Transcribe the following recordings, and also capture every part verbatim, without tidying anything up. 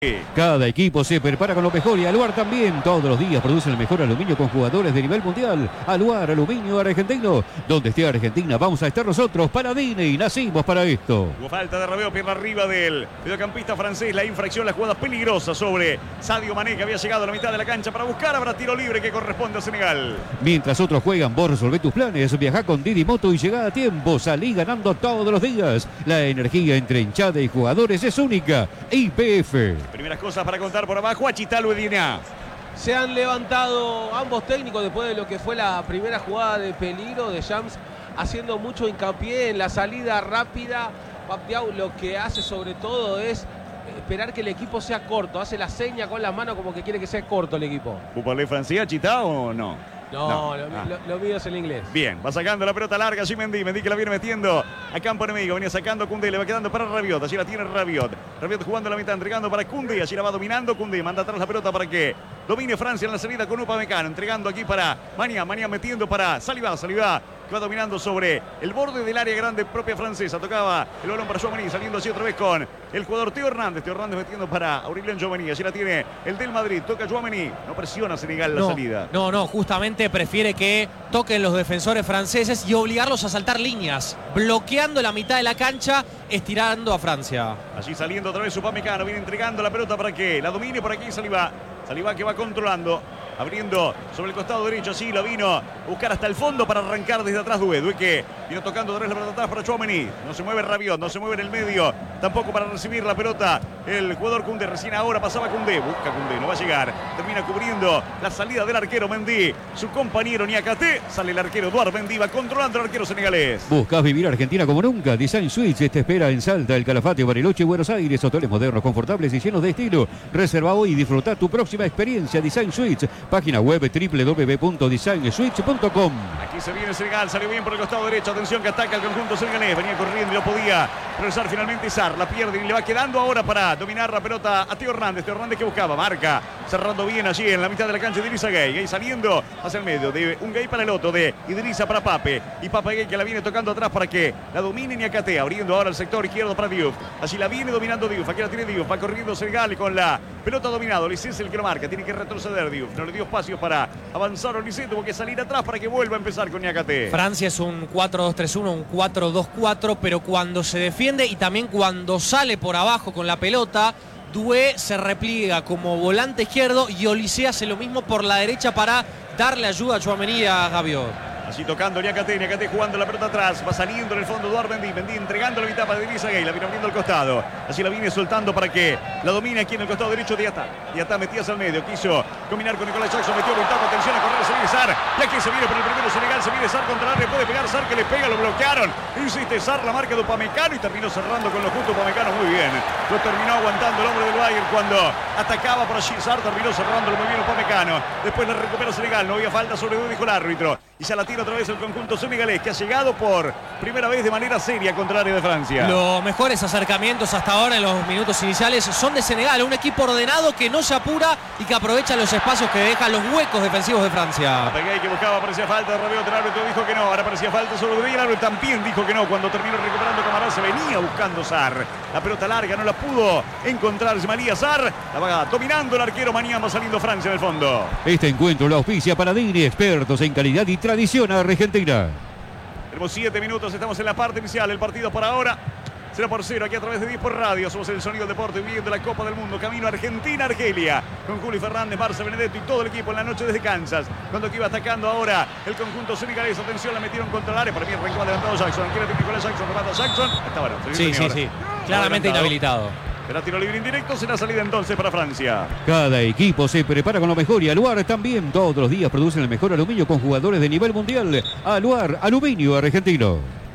Cada equipo se prepara con lo mejor y Aluar también. Todos los días produce el mejor aluminio con jugadores de nivel mundial. Aluar, aluminio argentino. Donde esté Argentina, vamos a estar nosotros. Para Dini, nacimos para esto. Hubo falta de Rabiot, pierna arriba del mediocampista francés. La infracción, la jugada peligrosa sobre Sadio Mané, que había llegado a la mitad de la cancha para buscar. Habrá tiro libre que corresponde a Senegal. Mientras otros juegan, vos resolvé tus planes. Viajá con Didi Moto y llegá a tiempo. Salí ganando todos los días. La energía entre hinchada y jugadores es única. Y P F. Primeras cosas para contar por abajo. Achitalo Edina. Se han levantado ambos técnicos después de lo que fue la primera jugada de peligro de Shams, haciendo mucho hincapié en la salida rápida. Papdiau lo que hace sobre todo es esperar que el equipo sea corto. Hace la seña con la mano como que quiere que sea corto el equipo. ¿Vous parlez francés, Achita, o no? No, no, lo, ah. lo, lo mío es el inglés. Bien, va sacando la pelota larga allí Mendy. Mendy que la viene metiendo a campo enemigo. Venía sacando Koundé, le va quedando para Rabiot. Allí la tiene Rabiot. Rabiot jugando a la mitad, entregando para Koundé. Allí la va dominando Koundé. Manda atrás la pelota para que domine Francia en la salida con Upamecano. Entregando aquí para Mañán. Mañán metiendo para Saliba. Saliba que va dominando sobre el borde del área grande propia francesa. Tocaba el balón para Tchouaméni. Saliendo así otra vez con el jugador Theo Hernández. Theo Hernández metiendo para Aurélien Tchouaméni. Allí la tiene el del Madrid. Toca Tchouaméni. No presiona Senegal la no, salida. No, no, justamente prefiere que toquen los defensores franceses y obligarlos a saltar líneas, bloqueando la mitad de la cancha, estirando a Francia. Allí saliendo otra vez Upamecano, viene entregando la pelota para que la domine por aquí Saliba. Saliba que va controlando, abriendo sobre el costado derecho, así la vino a buscar hasta el fondo para arrancar desde atrás Doué. Doué que vino tocando otra vez la pelota atrás para Tchouaméni. No se mueve Rabiot, no se mueve en el medio, tampoco para recibir la pelota el jugador Koundé. Recién ahora pasaba Koundé, busca Koundé, no va a llegar. Termina cubriendo la salida del arquero Mendy. Su compañero Niakate, sale el arquero Eduard Mendy, va controlando el arquero senegalés. ¿Buscas vivir Argentina como nunca? Design Suites te espera en Salta, El Calafate, Bariloche y Buenos Aires. Hoteles modernos, confortables y llenos de estilo. Reserva hoy y disfruta tu próxima experiencia. Design Suites, página web doble u doble u doble u punto design suites punto com. Aquí se viene Senegal, salió bien por el costado derecho. Atención que ataca el conjunto senegalés. Venía corriendo y no podía progresar finalmente Sarr. La pierde y le va quedando ahora para dominar la pelota a Theo Hernández. Theo Hernández que buscaba, marca, cerrando bien allí en la mitad de la cancha de Idrissa Gueye. Gueye saliendo hacia el medio, de un Gueye para el otro, de Idrissa para Pape. Y Pape Gueye que la viene tocando atrás para que la domine Niakate, abriendo ahora el sector izquierdo para Diouf. Allí la viene dominando Diouf, aquí la tiene Diouf, va corriendo Senegal con la pelota dominado. Olise es el que lo marca, tiene que retroceder Diouf. No le dio espacio para avanzar Olise, tuvo que salir atrás para que vuelva a empezar con Niakate. Francia es un cuatro dos tres uno, un cuatro dos cuatro, pero cuando se defiende y también cuando sale por abajo con la pelota, Doué se repliega como volante izquierdo y Olise hace lo mismo por la derecha para darle ayuda a Tchouaméni y a Rabiot. Así tocando Niakate, Niakate jugando la pelota atrás, va saliendo en el fondo Eduard Mendy, Mendy entregando la mitad para Idrissa Gueye, la viene abriendo al costado, así la viene soltando para que la domine aquí en el costado derecho de Diatta. Diatta metías al medio, quiso combinar con Nicolás Jackson, metió ventaja, atención a correr, se viene Sarr, y aquí se viene por el primero Senegal, se viene Sarr contra el área, puede pegar Sarr que le pega, lo bloquearon, insiste Sarr, la marca de Upamecano y terminó cerrando con lo justo Upamecano, muy bien, lo terminó aguantando el hombre del Bayern cuando atacaba por allí, Sarr terminó cerrando muy bien Upamecano, después la recupera Senegal, no había falta sobre Doué, dijo el árbitro, y ya la tira otra vez el conjunto senegalés que ha llegado por primera vez de manera seria contra el área de Francia. Los mejores acercamientos hasta ahora en los minutos iniciales son de Senegal, un equipo ordenado que no se apura y que aprovecha los espacios que dejan los huecos defensivos de Francia. Pegué que buscaba, parecía falta de Rabiot, el árbitro dijo que no, ahora parecía falta sobre Doué, el árbitro también dijo que no, cuando terminó recuperando Camará se venía buscando Sarr, la pelota larga no la pudo encontrar María Sarr, la va dominando el arquero Mañán, va saliendo Francia en el fondo. Este encuentro lo auspicia para Dini, expertos en calidad y tradición argentina. Tenemos siete minutos, estamos en la parte inicial del partido por ahora. cero por cero aquí a través de Diez por Radio. Somos el sonido del deporte viviendo la Copa del Mundo. Camino Argentina-Argelia. Con Juli Fernández, Marce Benedetto y todo el equipo en la noche desde Kansas. Cuando aquí iba atacando ahora el conjunto senegalés. Atención, la metieron contra el área. Para mí arrancó adelantado Jackson. Aquí la tiene Nicolás Jackson. Remata Jackson. Está bueno. Sí, sí, sí. Claramente inhabilitado. Será tiro libre indirecto, será salida entonces para Francia. Cada equipo se prepara con lo mejor y Aluar también. Todos los días producen el mejor aluminio con jugadores de nivel mundial. Aluar, aluminio argentino.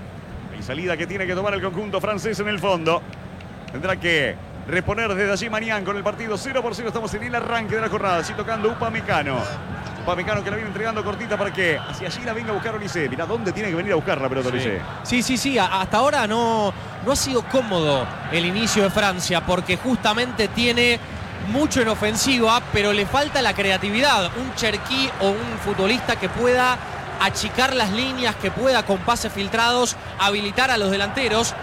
Y salida que tiene que tomar el conjunto francés en el fondo. Tendrá que reponer desde allí Mañán con el partido cero por cero. Estamos en el arranque de la jornada. Así tocando Upamecano. Upamecano que la viene entregando cortita para que hacia allí la venga a buscar Olise. Mirá dónde tiene que venir a buscar la pelota Olise. Sí, sí, sí. Hasta ahora no, no ha sido cómodo el inicio de Francia porque justamente tiene mucho en ofensiva, pero le falta la creatividad. Un Cherki o un futbolista que pueda achicar las líneas, que pueda con pases filtrados habilitar a los delanteros.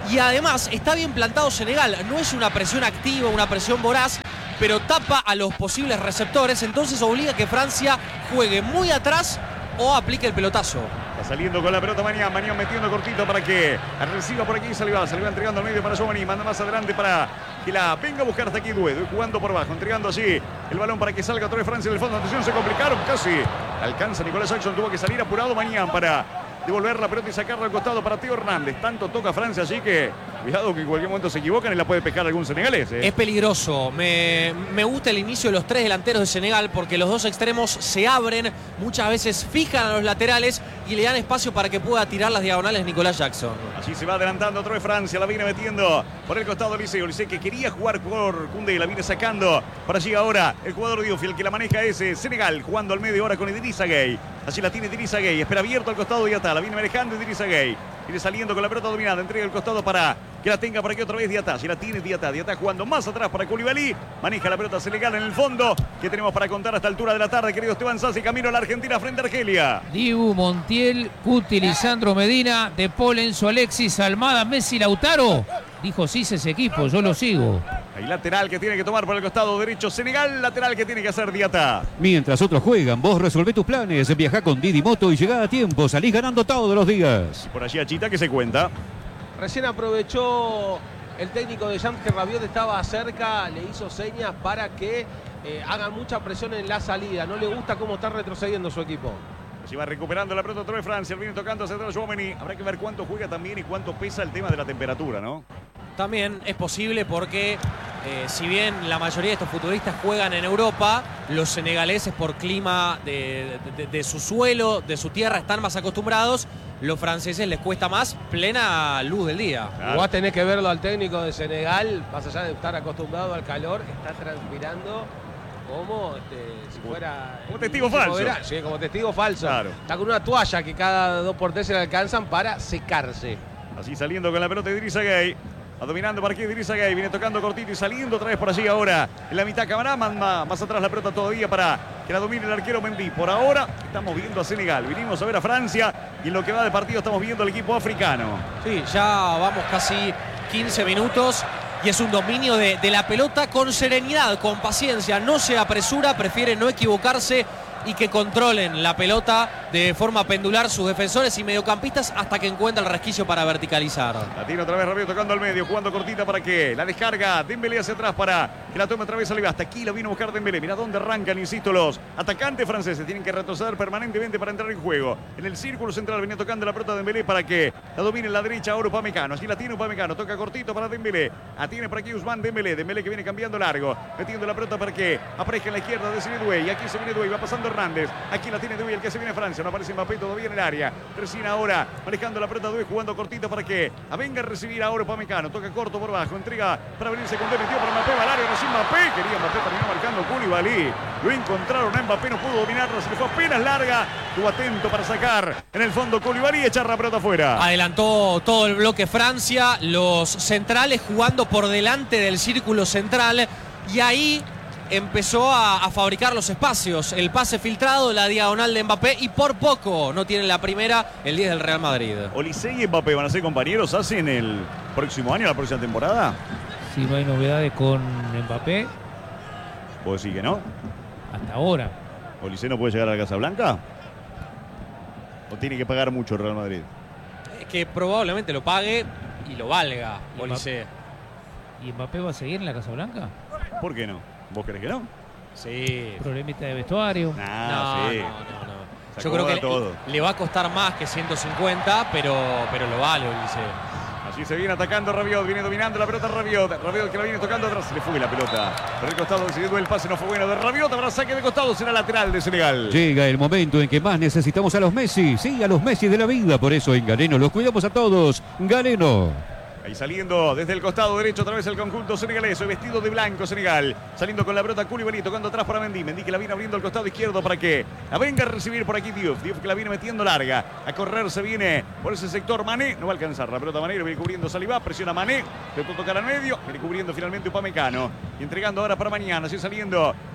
Y además está bien plantado Senegal. No es una presión activa, una presión voraz, pero tapa a los posibles receptores. Entonces obliga a que Francia juegue muy atrás o aplique el pelotazo. Está saliendo con la pelota Mañán, Mañán metiendo cortito para que reciba por aquí Saliba, Saliba entregando al medio para Giovanni, manda más adelante para que la venga a buscar hasta aquí Doué, jugando por abajo, entregando allí el balón para que salga otra vez Francia en el fondo. Atención, se complicaron casi, alcanza Nicolás Jackson, tuvo que salir apurado Mañán para devolver la pelota y sacarla al costado para Theo Hernández. Tanto toca Francia allí que cuidado que en cualquier momento se equivocan y la puede pescar algún senegalés. ¿eh? Es peligroso. Me, me gusta el inicio de los tres delanteros de Senegal porque los dos extremos se abren, muchas veces fijan a los laterales y le dan espacio para que pueda tirar las diagonales Nicolás Jackson. Allí se va adelantando otra vez Francia, la viene metiendo por el costado Liceo. Liceo que quería jugar por Koundé, la viene sacando para allí ahora el jugador Diouf, el que la maneja es Senegal, jugando al medio ahora con Idrissa Gueye. Allí la tiene Idrissa Gueye, espera abierto al costado Diatá, la viene manejando Idrissa Gueye. Viene saliendo con la pelota dominada, entrega el costado para que la tenga por aquí otra vez Diatá. Si la tiene Diatá, Diatá jugando más atrás para Koulibaly. Maneja la pelota Senegal en el fondo. ¿Qué tenemos para contar a esta altura de la tarde, querido Esteban Sassi? Camino a la Argentina frente a Argelia. Dibu, Montiel, Cuti, Lisandro Medina, De Paul, Enzo, Alexis, Almada, Messi, Lautaro. Dijo sí ese equipo, yo lo sigo. Hay lateral que tiene que tomar por el costado derecho Senegal, lateral que tiene que hacer Diatá. Mientras otros juegan, vos resolvé tus planes, viajá con Didi Moto y llegá a tiempo, salís ganando todos los días. Y por allí Achita que se cuenta. Recién aprovechó el técnico de Jams que Rabiot estaba cerca, le hizo señas para que eh, hagan mucha presión en la salida. No le gusta cómo está retrocediendo su equipo. Allí va recuperando la pelota otra vez Francia, viene tocando hacia atrás Giovanni. Habrá que ver cuánto juega también y cuánto pesa el tema de la temperatura, ¿no? También es posible porque eh, si bien la mayoría de estos futbolistas juegan en Europa, los senegaleses por clima de, de, de su suelo, de su tierra, están más acostumbrados. Los franceses les cuesta más plena luz del día. Claro. Vos tenés que verlo al técnico de Senegal, más allá de estar acostumbrado al calor, está transpirando como este, si fuera... Como testigo falso. Verá, sí, como testigo falso. Claro. Está con una toalla que cada dos por tres se le alcanzan para secarse. Así saliendo con la pelota de Idrissa Gueye. Dominando para aquí Idrissa Gueye, viene tocando cortito y saliendo otra vez por allí ahora. En la mitad Camaraman, más, más atrás la pelota todavía para que la domine el arquero Mendy. Por ahora estamos viendo a Senegal, vinimos a ver a Francia y en lo que va de partido estamos viendo al equipo africano. Sí, ya vamos casi quince minutos y es un dominio de, de la pelota con serenidad, con paciencia. No se apresura, prefiere no equivocarse y que controlen la pelota de forma pendular sus defensores y mediocampistas hasta que encuentra el resquicio para verticalizar. La tiene otra vez Rabiot tocando al medio, jugando cortita para que la descarga Dembélé hacia atrás para que la tome otra vez Saliba. Hasta aquí la vino a buscar Dembélé. Mira dónde arrancan, insisto, los atacantes franceses. Tienen que retroceder permanentemente para entrar en juego. En el círculo central venía tocando la pelota Dembélé para que la domine en la derecha ahora Upamecano. Así la tiene Upamecano, toca cortito para Dembélé. La tiene por aquí Ousmane Dembélé. Dembélé que viene cambiando largo, metiendo la pelota para que aparezca en la izquierda de Doué. Y aquí se viene Doué, va pasando Hernández. Aquí la tiene Doué, el que se viene Francia. No aparece Mbappé todavía en el área. Recién ahora manejando la pelota Doué, jugando cortito para que venga a recibir ahora Upamecano. Toca corto por bajo, entrega para venirse con Dembélé, metió para Mbappé, va al área, recién Mbappé. Quería Mbappé, terminó marcando Koulibaly. Lo encontraron a Mbappé, no pudo dominarla, se le fue apenas larga. Estuvo atento para sacar en el fondo Koulibaly y echar la pelota afuera. Adelantó todo el bloque Francia, los centrales jugando por delante del círculo central y ahí empezó a, a fabricar los espacios, el pase filtrado, la diagonal de Mbappé y por poco no tiene la primera el diez del Real Madrid. Olise y Mbappé van a ser compañeros hace en el próximo año, la próxima temporada. Si no hay novedades con Mbappé. ¿Vos decís que no? Hasta ahora. ¿Olise no puede llegar a la Casa Blanca? ¿O tiene que pagar mucho el Real Madrid? Es que probablemente lo pague y lo valga, Olise. ¿Y Mbappé va a seguir en la Casa Blanca? ¿Por qué no? ¿Vos crees que no? Sí. Problemita de vestuario. Nah, no, sí. no, no, no. Se Yo creo que todo. le, le va a costar más que ciento cincuenta, pero, pero lo vale, Olise. Así se viene atacando Rabiot, viene dominando la pelota Rabiot. Rabiot que la viene tocando atrás, se le fue la pelota. Por el costado decidió el pase, no fue bueno de Rabiot. Habrá saque de costado, será lateral de Senegal. Llega el momento en que más necesitamos a los Messi. Sí, a los Messi de la vida. Por eso en Galeno los cuidamos a todos. Galeno. Ahí saliendo desde el costado derecho otra vez el conjunto senegalés, vestido de blanco Senegal, saliendo con la pelota Koulibaly, tocando atrás para Mendy, Mendy que la viene abriendo al costado izquierdo para que la venga a recibir por aquí Diouf, Diouf que la viene metiendo larga, a correr se viene por ese sector Mané, no va a alcanzar la pelota Mané, lo viene cubriendo Saliba, presiona Mané, le toca tocar al medio, viene cubriendo finalmente Upamecano, y entregando ahora para mañana, así saliendo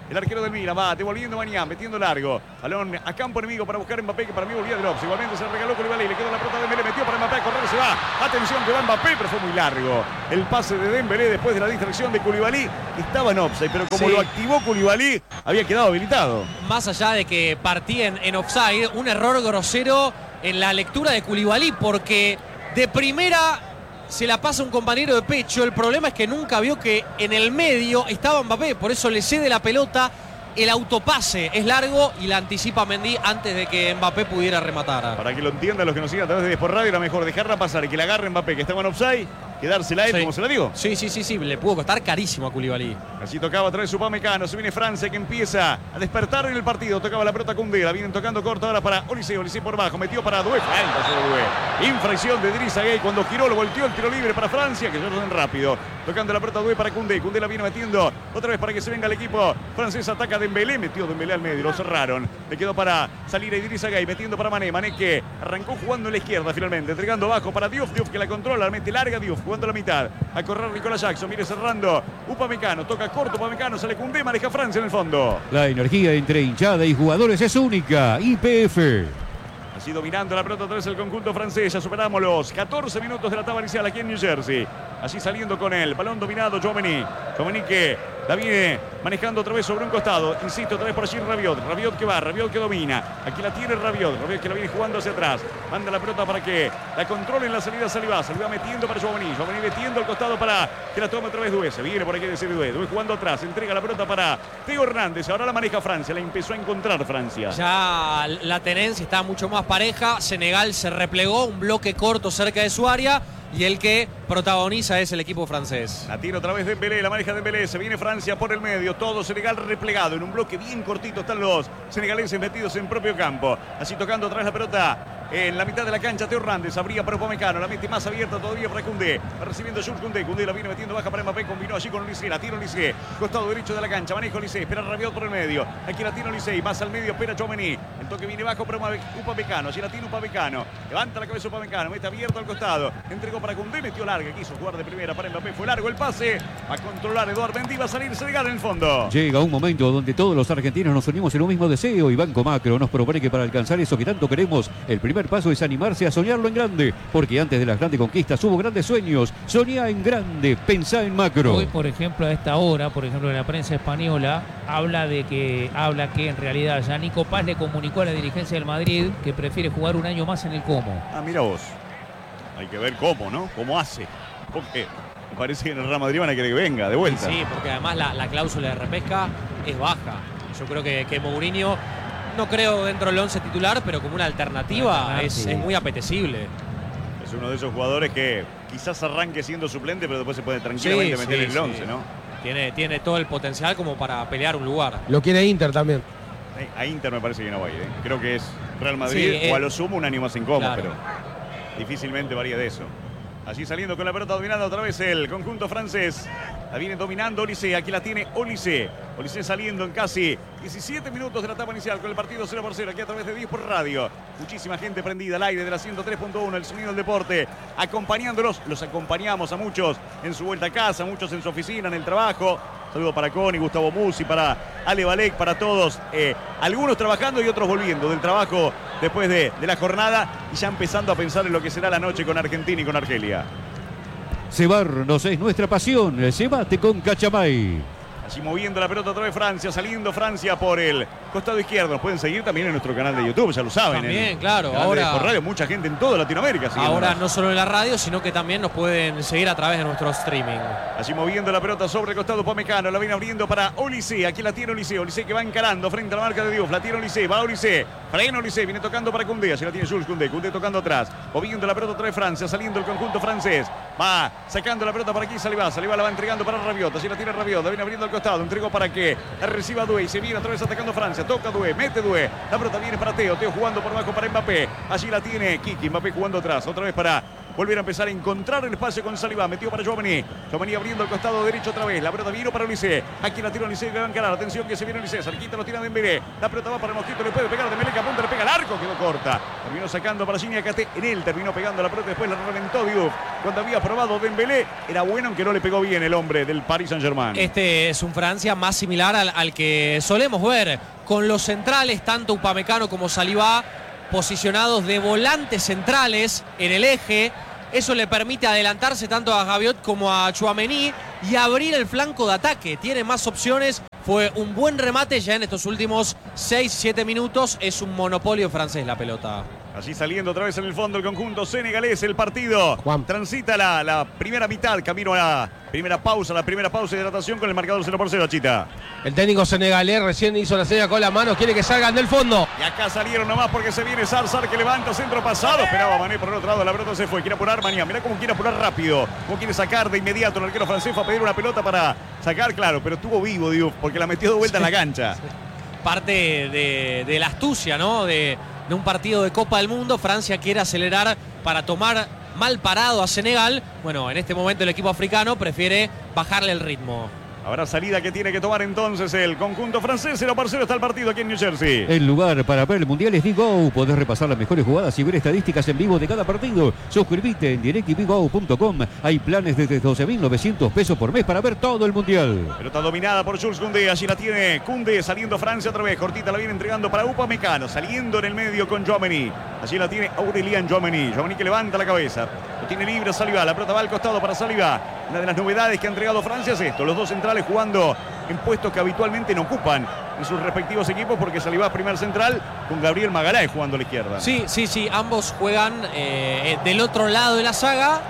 El arquero del Milan va devolviendo Mañán, metiendo largo. Balón a campo enemigo para buscar Mbappé, que para mí volvía de Lopes. Igualmente se regaló Koulibaly, le quedó la pelota de Dembélé, metió para Mbappé, a correr se va. Atención que va Mbappé, pero fue muy largo. El pase de Dembélé después de la distracción de Koulibaly. Estaba en offside, pero como Sí. lo activó Koulibaly, había quedado habilitado. Más allá de que partía en, en offside, un error grosero en la lectura de Koulibaly, porque de primera se la pasa un compañero de pecho. El problema es que nunca vio que en el medio estaba Mbappé, por eso le cede la pelota. El autopase es largo y la anticipa Mendy antes de que Mbappé pudiera rematar. Para que lo entiendan los que nos siguen a través de Sport Radio, era mejor dejarla pasar y que la agarre Mbappé, que estaba en offside, quedársela a él, Sí. como se la digo. Sí, sí, sí, sí, le pudo costar carísimo a Koulibaly. Así tocaba otra vez Upamecano, se viene Francia que empieza a despertar en el partido, tocaba la pelota Koundé, la vienen tocando corto ahora para Olise, Olise por bajo, metió para Doué, falta sobre Doué. Infracción de Idrissa Gueye cuando giró, lo volteó el tiro libre para Francia, que se lo den rápido. Tocando la pelota Doué para Koundé, Koundé la viene metiendo otra vez para que se venga el equipo francés, ataca Dembélé, metió Dembélé al medio, lo cerraron. Le quedó para salir a Idrissa Gueye, metiendo para Mané, Mané que arrancó jugando en la izquierda finalmente, entregando abajo para Diouf, Diouf que la controla, la mete larga Diouf, jugando a la mitad. A correr Nicolás Jackson, mire cerrando Upamecano, toca corto Upamecano, sale Koundé, maneja Francia en el fondo. La energía entre hinchada y jugadores es única. Y P F. Así dominando la pelota otra vez el conjunto francés. Ya superamos los catorce minutos de la etapa inicial aquí en New Jersey. Así saliendo con el balón dominado Tchouaméni. Tchouaméni que la viene manejando otra vez sobre un costado. Insisto, otra vez por allí Rabiot. Rabiot que va, Rabiot que domina. Aquí la tiene Rabiot. Rabiot que la viene jugando hacia atrás. Manda la pelota para que la controle en la salida Saliba. Saliba metiendo para Tchouaméni. Tchouaméni metiendo al costado para que la tome otra vez Doué. Se viene por aquí decir Doué. Doué jugando atrás. Entrega la pelota para Theo Hernández. Ahora la maneja Francia. La empezó a encontrar Francia. Ya la tenencia está mucho más pareja. Senegal se replegó, un bloque corto cerca de su área. Y el que protagoniza es el equipo francés. La tira otra vez Dembélé, la maneja Dembélé, se viene Francia por el medio, todo Senegal replegado, en un bloque bien cortito están los senegaleses metidos en propio campo. Así tocando otra vez la pelota en la mitad de la cancha, Theo Hernández, abría para Upamecano, la mete más abierta todavía para Koundé, va recibiendo Jules Koundé, Koundé la viene metiendo baja para Mbappé, combinó allí con Olise, la tira Olise, costado derecho de la cancha, maneja Olise, espera Rabiot por el medio, aquí la tira Olise, más al medio, espera Tchouaméni, el toque viene bajo para Upamecano, allí la tira Upamecano, levanta la cabeza Upamecano, mete abierto al costado, entregó para Koundé, metió larga, quiso jugar de primera para Mbappé, fue largo el pase, a controlar Eduard Mendy, va a salir Senegal en el fondo. Llega un momento donde todos los argentinos nos unimos en un mismo deseo y Banco Macro nos propone que para alcanzar eso que tanto queremos, el primer paso es animarse a soñarlo en grande, porque antes de las grandes conquistas hubo grandes sueños. Soñá en grande, pensá en macro. Hoy, por ejemplo, a esta hora, por ejemplo, en la prensa española, habla de que habla que en realidad ya Nico Paz le comunicó a la dirigencia del Madrid que prefiere jugar un año más en el Como. Ah, mira vos. Hay que ver cómo, ¿no? Cómo hace. Porque me parece que en el Real Madrid van a querer que venga de vuelta. Sí, porque además la, la cláusula de repesca es baja. Yo creo que, que Mourinho, no creo dentro del once titular, pero como una alternativa, Alternativa. es, es muy apetecible. Es uno de esos jugadores que quizás arranque siendo suplente, pero después se puede tranquilamente Sí, meter sí, en el sí. once, ¿no? Tiene, tiene todo el potencial como para pelear un lugar. Lo quiere Inter también. Eh, A Inter me parece que no va a ir, ¿eh? Creo que es Real Madrid Sí, eh, o a lo sumo un año más en Como, claro. pero difícilmente varía de eso. Allí saliendo con la pelota dominando otra vez el conjunto francés. La viene dominando Olise, aquí la tiene Olise. Olise saliendo en casi diecisiete minutos de la etapa inicial con el partido cero por cero aquí a través de diez por radio. Muchísima gente prendida al aire de la ciento tres punto uno, el sonido del deporte, acompañándolos. Los acompañamos a muchos en su vuelta a casa, muchos en su oficina, en el trabajo. Saludo para Connie, Gustavo Musi, para Ale Balek, para todos. Eh, algunos trabajando y otros volviendo del trabajo después de, de la jornada y ya empezando a pensar en lo que será la noche con Argentina y con Argelia. Cebarnos es nuestra pasión. Cebate con Cachamay. Allí moviendo la pelota otra vez Francia, saliendo Francia por el costado izquierdo. Nos pueden seguir también en nuestro canal de YouTube, ya lo saben. También, en el claro, canal ahora- de Sport Radio, mucha gente en toda Latinoamérica siguiéndonos. Ahora no solo en la radio, sino que también nos pueden seguir a través de nuestro streaming. Allí moviendo la pelota sobre el costado Upamecano, la viene abriendo para Olise, aquí la tiene Olise, Olise que va encarando frente a la marca de Diouf, la tiene Olise, va Olise, frena Olise, viene tocando para Koundé, allí la tiene Jules Koundé, Koundé tocando atrás, moviendo la pelota otra vez Francia, saliendo el conjunto francés, va sacando la pelota para aquí Saliba, Saliba la va entregando para Rabiot, allí la tiene Rabiot, la viene abriendo al costado, entregó para que la reciba Doué, y se viene otra vez atacando Francia, toca Doué, mete Doué, la pelota viene para Teo, Teo jugando por abajo para Mbappé, allí la tiene Kiki, Mbappé jugando atrás, otra vez para volver a empezar a encontrar el espacio con Saliba. Metió para Tchouaméni. Tchouaméni abriendo el costado derecho otra vez. La pelota vino para Olise. Aquí la tira Olise y le va a encarar. Atención que se viene Olise. Cerquita lo tira Dembélé. La pelota va para el Mosquito. Le puede pegar Dembélé que apunta, le pega al arco. Quedó corta. Terminó sacando para Gini Akaté. En él terminó pegando la pelota. Después la reventó Diouf. Cuando había probado Dembélé, era bueno aunque no le pegó bien el hombre del Paris Saint-Germain. Este es un Francia más similar al, al que solemos ver. Con los centrales, tanto Upamecano como Saliba, posicionados de volantes centrales en el eje. Eso le permite adelantarse tanto a Rabiot como a Tchouaméni y abrir el flanco de ataque. Tiene más opciones. Fue un buen remate ya en estos últimos seis siete minutos. Es un monopolio francés la pelota. Así saliendo otra vez en el fondo el conjunto senegalés. El partido Juan. transita la, la primera mitad, camino a la primera pausa, la primera pausa de hidratación con el marcador cero por cero, Chita. El técnico senegalés recién hizo la señal con la mano, quiere que salgan del fondo. Y acá salieron nomás porque se viene Sar, Sar que levanta, centro pasado. Esperaba Mané por el otro lado, la pelota se fue. Quiere apurar Mañán, mirá cómo quiere apurar rápido. Cómo quiere sacar de inmediato el arquero francés. Fue a pedir una pelota para sacar, claro, pero estuvo vivo, Diouf, porque la metió de vuelta sí. en la cancha. Parte de, de la astucia, ¿no? De, de un partido de Copa del Mundo. Francia quiere acelerar para tomar mal parado a Senegal. Bueno, en este momento el equipo africano prefiere bajarle el ritmo. Habrá salida que tiene que tomar entonces el conjunto francés. cero por cero está el partido aquí en New Jersey. El lugar para ver el Mundial es Digo. Podés repasar las mejores jugadas y ver estadísticas en vivo de cada partido. Suscribite en direct t v go punto com. Hay planes desde doce mil novecientos pesos por mes para ver todo el Mundial. Pelota dominada por Jules Koundé. Allí la tiene Koundé saliendo Francia otra vez. Cortita la viene entregando para Upamecano. Saliendo en el medio con Tchouaméni. Allí la tiene Aurélien Tchouaméni. Tchouaméni que levanta la cabeza. Lo tiene libre Saliba. La pelota va al costado para Saliba. Una de las novedades que ha entregado Francia es esto. Los dos centrales jugando en puestos que habitualmente no ocupan en sus respectivos equipos, porque Saliba primer central con Gabriel Magalhaes jugando a la izquierda. Sí, sí, sí. Ambos juegan eh, del otro lado de la saga.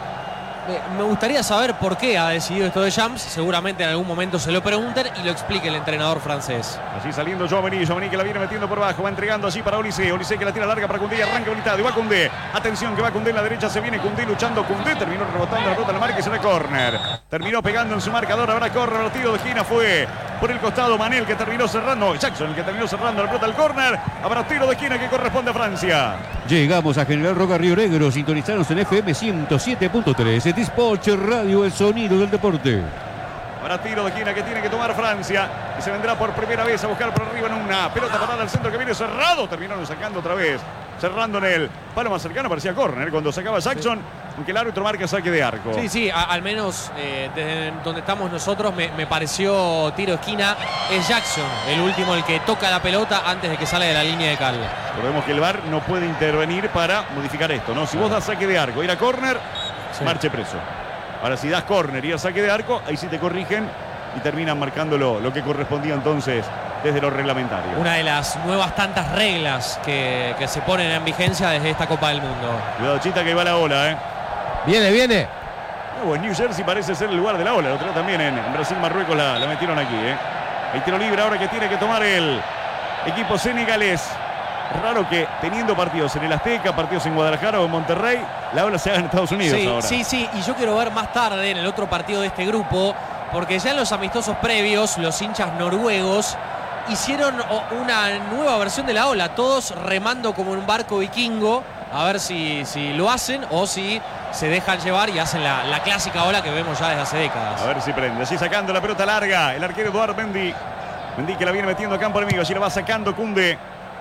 Me gustaría saber por qué ha decidido esto de Shams. Seguramente en algún momento se lo pregunten y lo explique el entrenador francés. Así saliendo Tchouaméni, Tchouaméni que la viene metiendo por abajo, va entregando así para Olise, Olise que la tira larga para Koundé y arranca habilitado, y va Koundé, atención que va Koundé en la derecha, se viene Koundé luchando, Koundé terminó rebotando la pelota en la marca y será córner. Terminó pegando en su marcador, habrá córner, el tiro de esquina fue por el costado Manel que terminó cerrando, Jackson el que terminó cerrando la pelota al córner, habrá tiro de esquina que corresponde a Francia. Llegamos a General Roca Río Negro, sintonizanos en F M ciento siete punto tres, Dispatch Radio, el sonido del deporte. Ahora tiro de esquina que tiene que tomar Francia y se vendrá por primera vez a buscar por arriba en una pelota parada al centro que viene cerrado, terminaron sacando otra vez, cerrando en el palo más cercano, parecía córner cuando sacaba Jackson, sí. Aunque el árbitro marca saque de arco. Sí, sí, a, al menos eh, desde donde estamos nosotros me, me pareció tiro de esquina. Es Jackson el último el que toca la pelota antes de que salga de la línea de cal. Recordemos que el V A R no puede intervenir para modificar esto, ¿no? Si vos das saque de arco, ir a córner, sí. Marche preso. Ahora si das córner y a saque de arco, ahí sí te corrigen y terminan marcándolo lo que correspondía entonces desde lo reglamentario. Una de las nuevas tantas reglas que, que se ponen en vigencia desde esta Copa del Mundo. Cuidado Chita que va la ola, ¿eh? Viene, viene. No, en New Jersey parece ser el lugar de la ola. El otro también en, en Brasil, Marruecos la, la metieron aquí, ¿eh? El tiro libre ahora que tiene que tomar el equipo senegalés. Raro que teniendo partidos en el Azteca, partidos en Guadalajara o en Monterrey, la ola se haga en Estados Unidos sí, ahora. Sí, sí, y yo quiero ver más tarde en el otro partido de este grupo, porque ya en los amistosos previos, los hinchas noruegos hicieron una nueva versión de la ola, todos remando como en un barco vikingo, a ver si, si lo hacen o si se dejan llevar y hacen la, la clásica ola que vemos ya desde hace décadas. A ver si prende, así sacando la pelota larga, el arquero Eduard Mendy. Mendy que la viene metiendo a campo enemigo, allí la va sacando Koundé.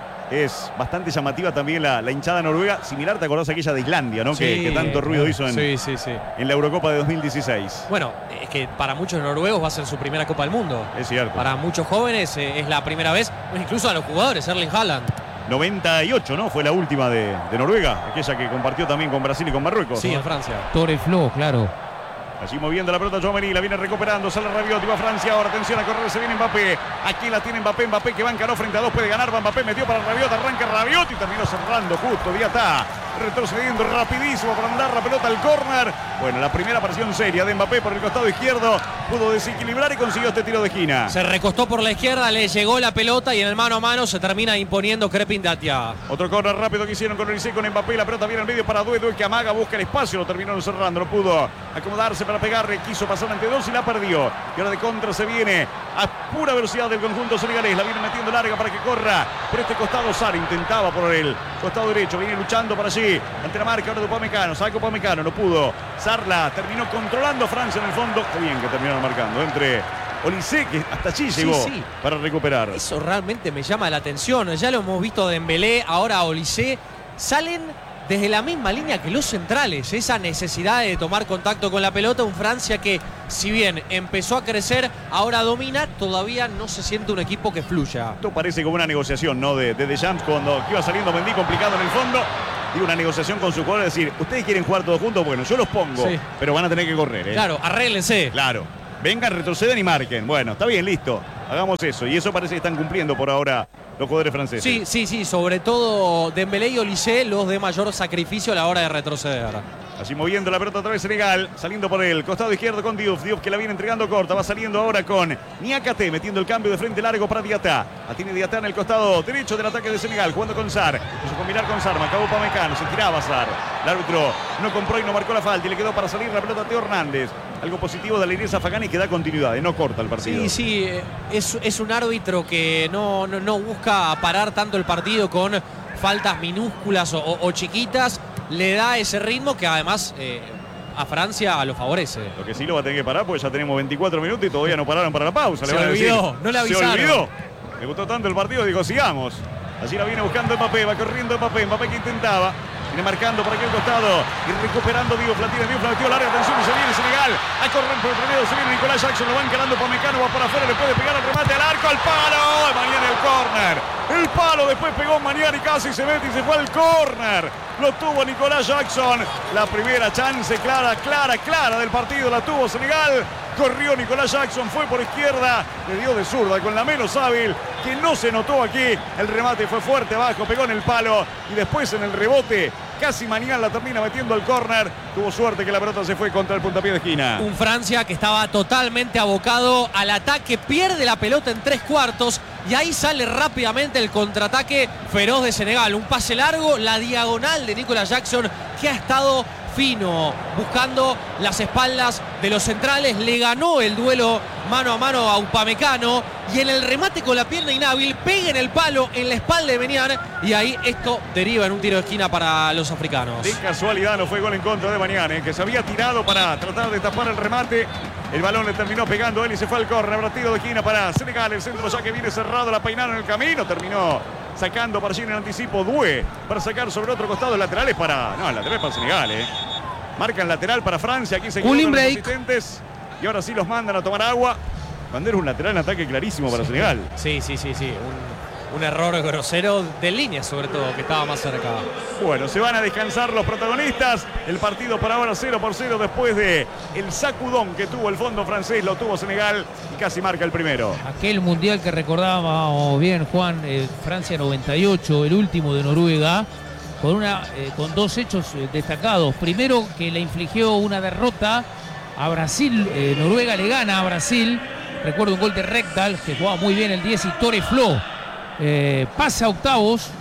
Es bastante llamativa también la, la hinchada noruega, similar, ¿te acordás aquella de Islandia, ¿no? Sí, que, que tanto ruido hizo en, sí, sí, sí. en la Eurocopa de dos mil dieciséis. Bueno, es que para muchos noruegos va a ser su primera Copa del Mundo. Es cierto. Para muchos jóvenes eh, es la primera vez, incluso a los jugadores, Erling Haaland. noventa y ocho, ¿no? Fue la última de, de Noruega, aquella que compartió también con Brasil y con Marruecos. Sí, ¿no? En Francia. Torre Flo, claro. Allí moviendo la pelota Tchouaméni, la viene recuperando, sale Rabiot y va Francia ahora, atención a correr, se viene Mbappé, aquí la tiene Mbappé, Mbappé que va encaró frente a dos, puede ganar, va Mbappé, metió para Rabiot, arranca Rabiot y terminó cerrando justo, Diatá, retrocediendo rapidísimo para mandar la pelota al córner, Bueno, la primera aparición seria de Mbappé por el costado izquierdo. Pudo desequilibrar y consiguió este tiro de esquina. Se recostó por la izquierda, le llegó la pelota y en el mano a mano se termina imponiendo Crepin Datia. Otro córner rápido que hicieron con Olise, con Mbappé. La pelota viene al medio para Due. Due que amaga, busca el espacio. Lo terminó cerrando. No pudo acomodarse para pegarle. Quiso pasar ante dos y la perdió. Y ahora de contra se viene a pura velocidad del conjunto senegalés. La viene metiendo larga para que corra por este costado. Sar intentaba por el costado derecho. Viene luchando por allí ante la marca ahora de Upamecano. Saca Upamecano. No pudo. Sarla terminó controlando a Francia en el fondo. Qué bien que terminaron marcando entre Olise, que hasta allí llegó Sí, sí. para recuperar. Eso realmente me llama la atención. Ya lo hemos visto de Dembélé, ahora Olise. Salen desde la misma línea que los centrales. Esa necesidad de tomar contacto con la pelota. Un Francia que, si bien empezó a crecer, ahora domina. Todavía no se siente un equipo que fluya. Esto parece como una negociación, ¿no? De, de Deschamps cuando iba saliendo Mendy complicado en el fondo. Y una negociación con sus jugadores, decir, ustedes quieren jugar todos juntos, bueno, yo los pongo, Sí. pero van a tener que correr, ¿eh? Claro, arréglense. Claro. Vengan, retrocedan y marquen. Bueno, está bien, listo. Hagamos eso. Y eso parece que están cumpliendo por ahora los jugadores franceses. Sí, sí, sí. Sobre todo Dembélé y Olise, los de mayor sacrificio a la hora de retroceder. Así moviendo la pelota otra vez Senegal, saliendo por el costado izquierdo con Diouf. Diouf que la viene entregando corta, va saliendo ahora con Niakate, metiendo el cambio de frente largo para Diatá. La tiene Diatá en el costado derecho del ataque de Senegal, jugando con Sar. Quiso combinar con Sar, acabó Upamecano, se tiraba Sar. El árbitro no compró y no marcó la falta y le quedó para salir la pelota a Teo Hernández. Algo positivo de la Inés Fagani que da continuidad, y no corta el partido. Sí, sí, es, es un árbitro que no, no, no busca parar tanto el partido con faltas minúsculas o, o chiquitas. Le da ese ritmo que además eh, a Francia lo favorece. Lo que sí lo va a tener que parar porque ya tenemos veinticuatro minutos y todavía no pararon para la pausa. Se le van a decir. olvidó, no le avisaron. Se olvidó. Le gustó tanto el partido, dijo sigamos. Así la viene buscando Mbappé, va corriendo Mbappé, Mbappé que intentaba. Viene marcando por aquel costado y recuperando Diouf, la tiene Diouf, la metió larga, atención, y se viene Senegal. A correr por el primero, se viene Nicolás Jackson, lo va encarando Upamecano, va para afuera, le puede pegar el remate al arco, al palo. Mañana el córner. El palo, después pegó Mañana y casi se mete y se fue al córner. Lo tuvo Nicolás Jackson. La primera chance clara, clara, clara del partido la tuvo Senegal. Corrió Nicolás Jackson, fue por izquierda, le dio de zurda con la menos hábil, que no se notó aquí. El remate fue fuerte abajo, pegó en el palo y después en el rebote casi Mañana la termina metiendo al córner. Tuvo suerte que la pelota se fue contra el puntapié de esquina. Un Francia que estaba totalmente abocado al ataque, pierde la pelota en tres cuartos y ahí sale rápidamente el contraataque feroz de Senegal. Un pase largo, la diagonal de Nicolás Jackson que ha estado fino, buscando las espaldas de los centrales, le ganó el duelo mano a mano a Upamecano y en el remate con la pierna inhábil pega en el palo en la espalda de Benian y ahí esto deriva en un tiro de esquina para los africanos. De casualidad no fue gol en contra de Mañana, ¿eh? Que se había tirado para tratar de tapar el remate. El balón le terminó pegando él y se fue al córner. Habrá tiro de esquina para Senegal. El centro ya que viene cerrado, la peinaron en el camino, terminó sacando para allí en el anticipo Due para sacar sobre otro costado. Laterales para... No, el lateral para Senegal, ¿eh? Marcan lateral para Francia. Aquí se Cooling quedaron los break. asistentes y ahora sí los mandan a tomar agua. Cuando era un lateral en ataque clarísimo para Senegal. Sí, sí, sí, sí. Un, un error grosero de línea, sobre todo, que estaba más cerca. Bueno, se van a descansar los protagonistas. El partido por ahora cero por cero después de el sacudón que tuvo el fondo francés. Lo tuvo Senegal y casi marca el primero. Aquel mundial que recordábamos bien, Juan, eh, Francia noventa y ocho, el último de Noruega, con, una, eh, con dos hechos eh, destacados. Primero, que le infligió una derrota a Brasil. Eh, Noruega le gana a Brasil. Recuerdo un gol de Rekdal, que jugaba muy bien el diez, y Tore Flo eh, pasa a octavos.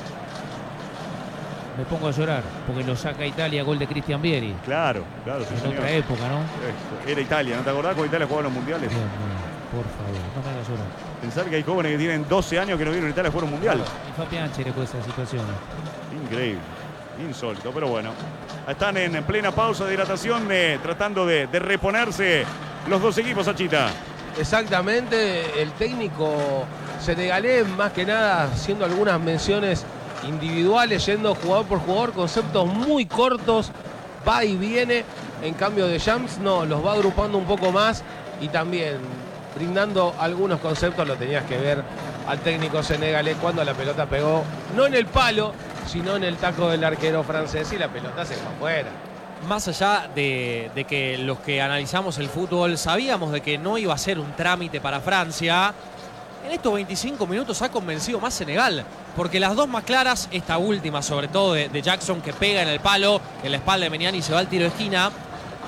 Me pongo a llorar, porque lo saca Italia, gol de Cristian Vieri. Claro, claro. Sí, En señor. otra época, ¿no? Era Italia, ¿no te acordás cuando Italia jugaba los mundiales? Bien, bien, por favor, no me hagas llorar. Pensar que hay jóvenes que tienen doce años que no vieron Italia jugar un mundial. Y fa piangere questa situazione. Increíble, insólito, pero bueno. Están en plena pausa de hidratación, eh, tratando de, de reponerse los dos equipos, Achita. Exactamente, el técnico senegalés más que nada haciendo algunas menciones individuales, yendo jugador por jugador, conceptos muy cortos, va y viene. En cambio de Shams no, los va agrupando un poco más y también brindando algunos conceptos. Lo tenías que ver al técnico senegalés cuando la pelota pegó, no en el palo, sino en el taco del arquero francés y la pelota se fue afuera. Más allá de, de que los que analizamos el fútbol sabíamos de que no iba a ser un trámite para Francia, en estos veinticinco minutos ha convencido más Senegal, porque las dos más claras, esta última sobre todo de, de Jackson que pega en el palo, en la espalda de Meniani y se va al tiro de esquina,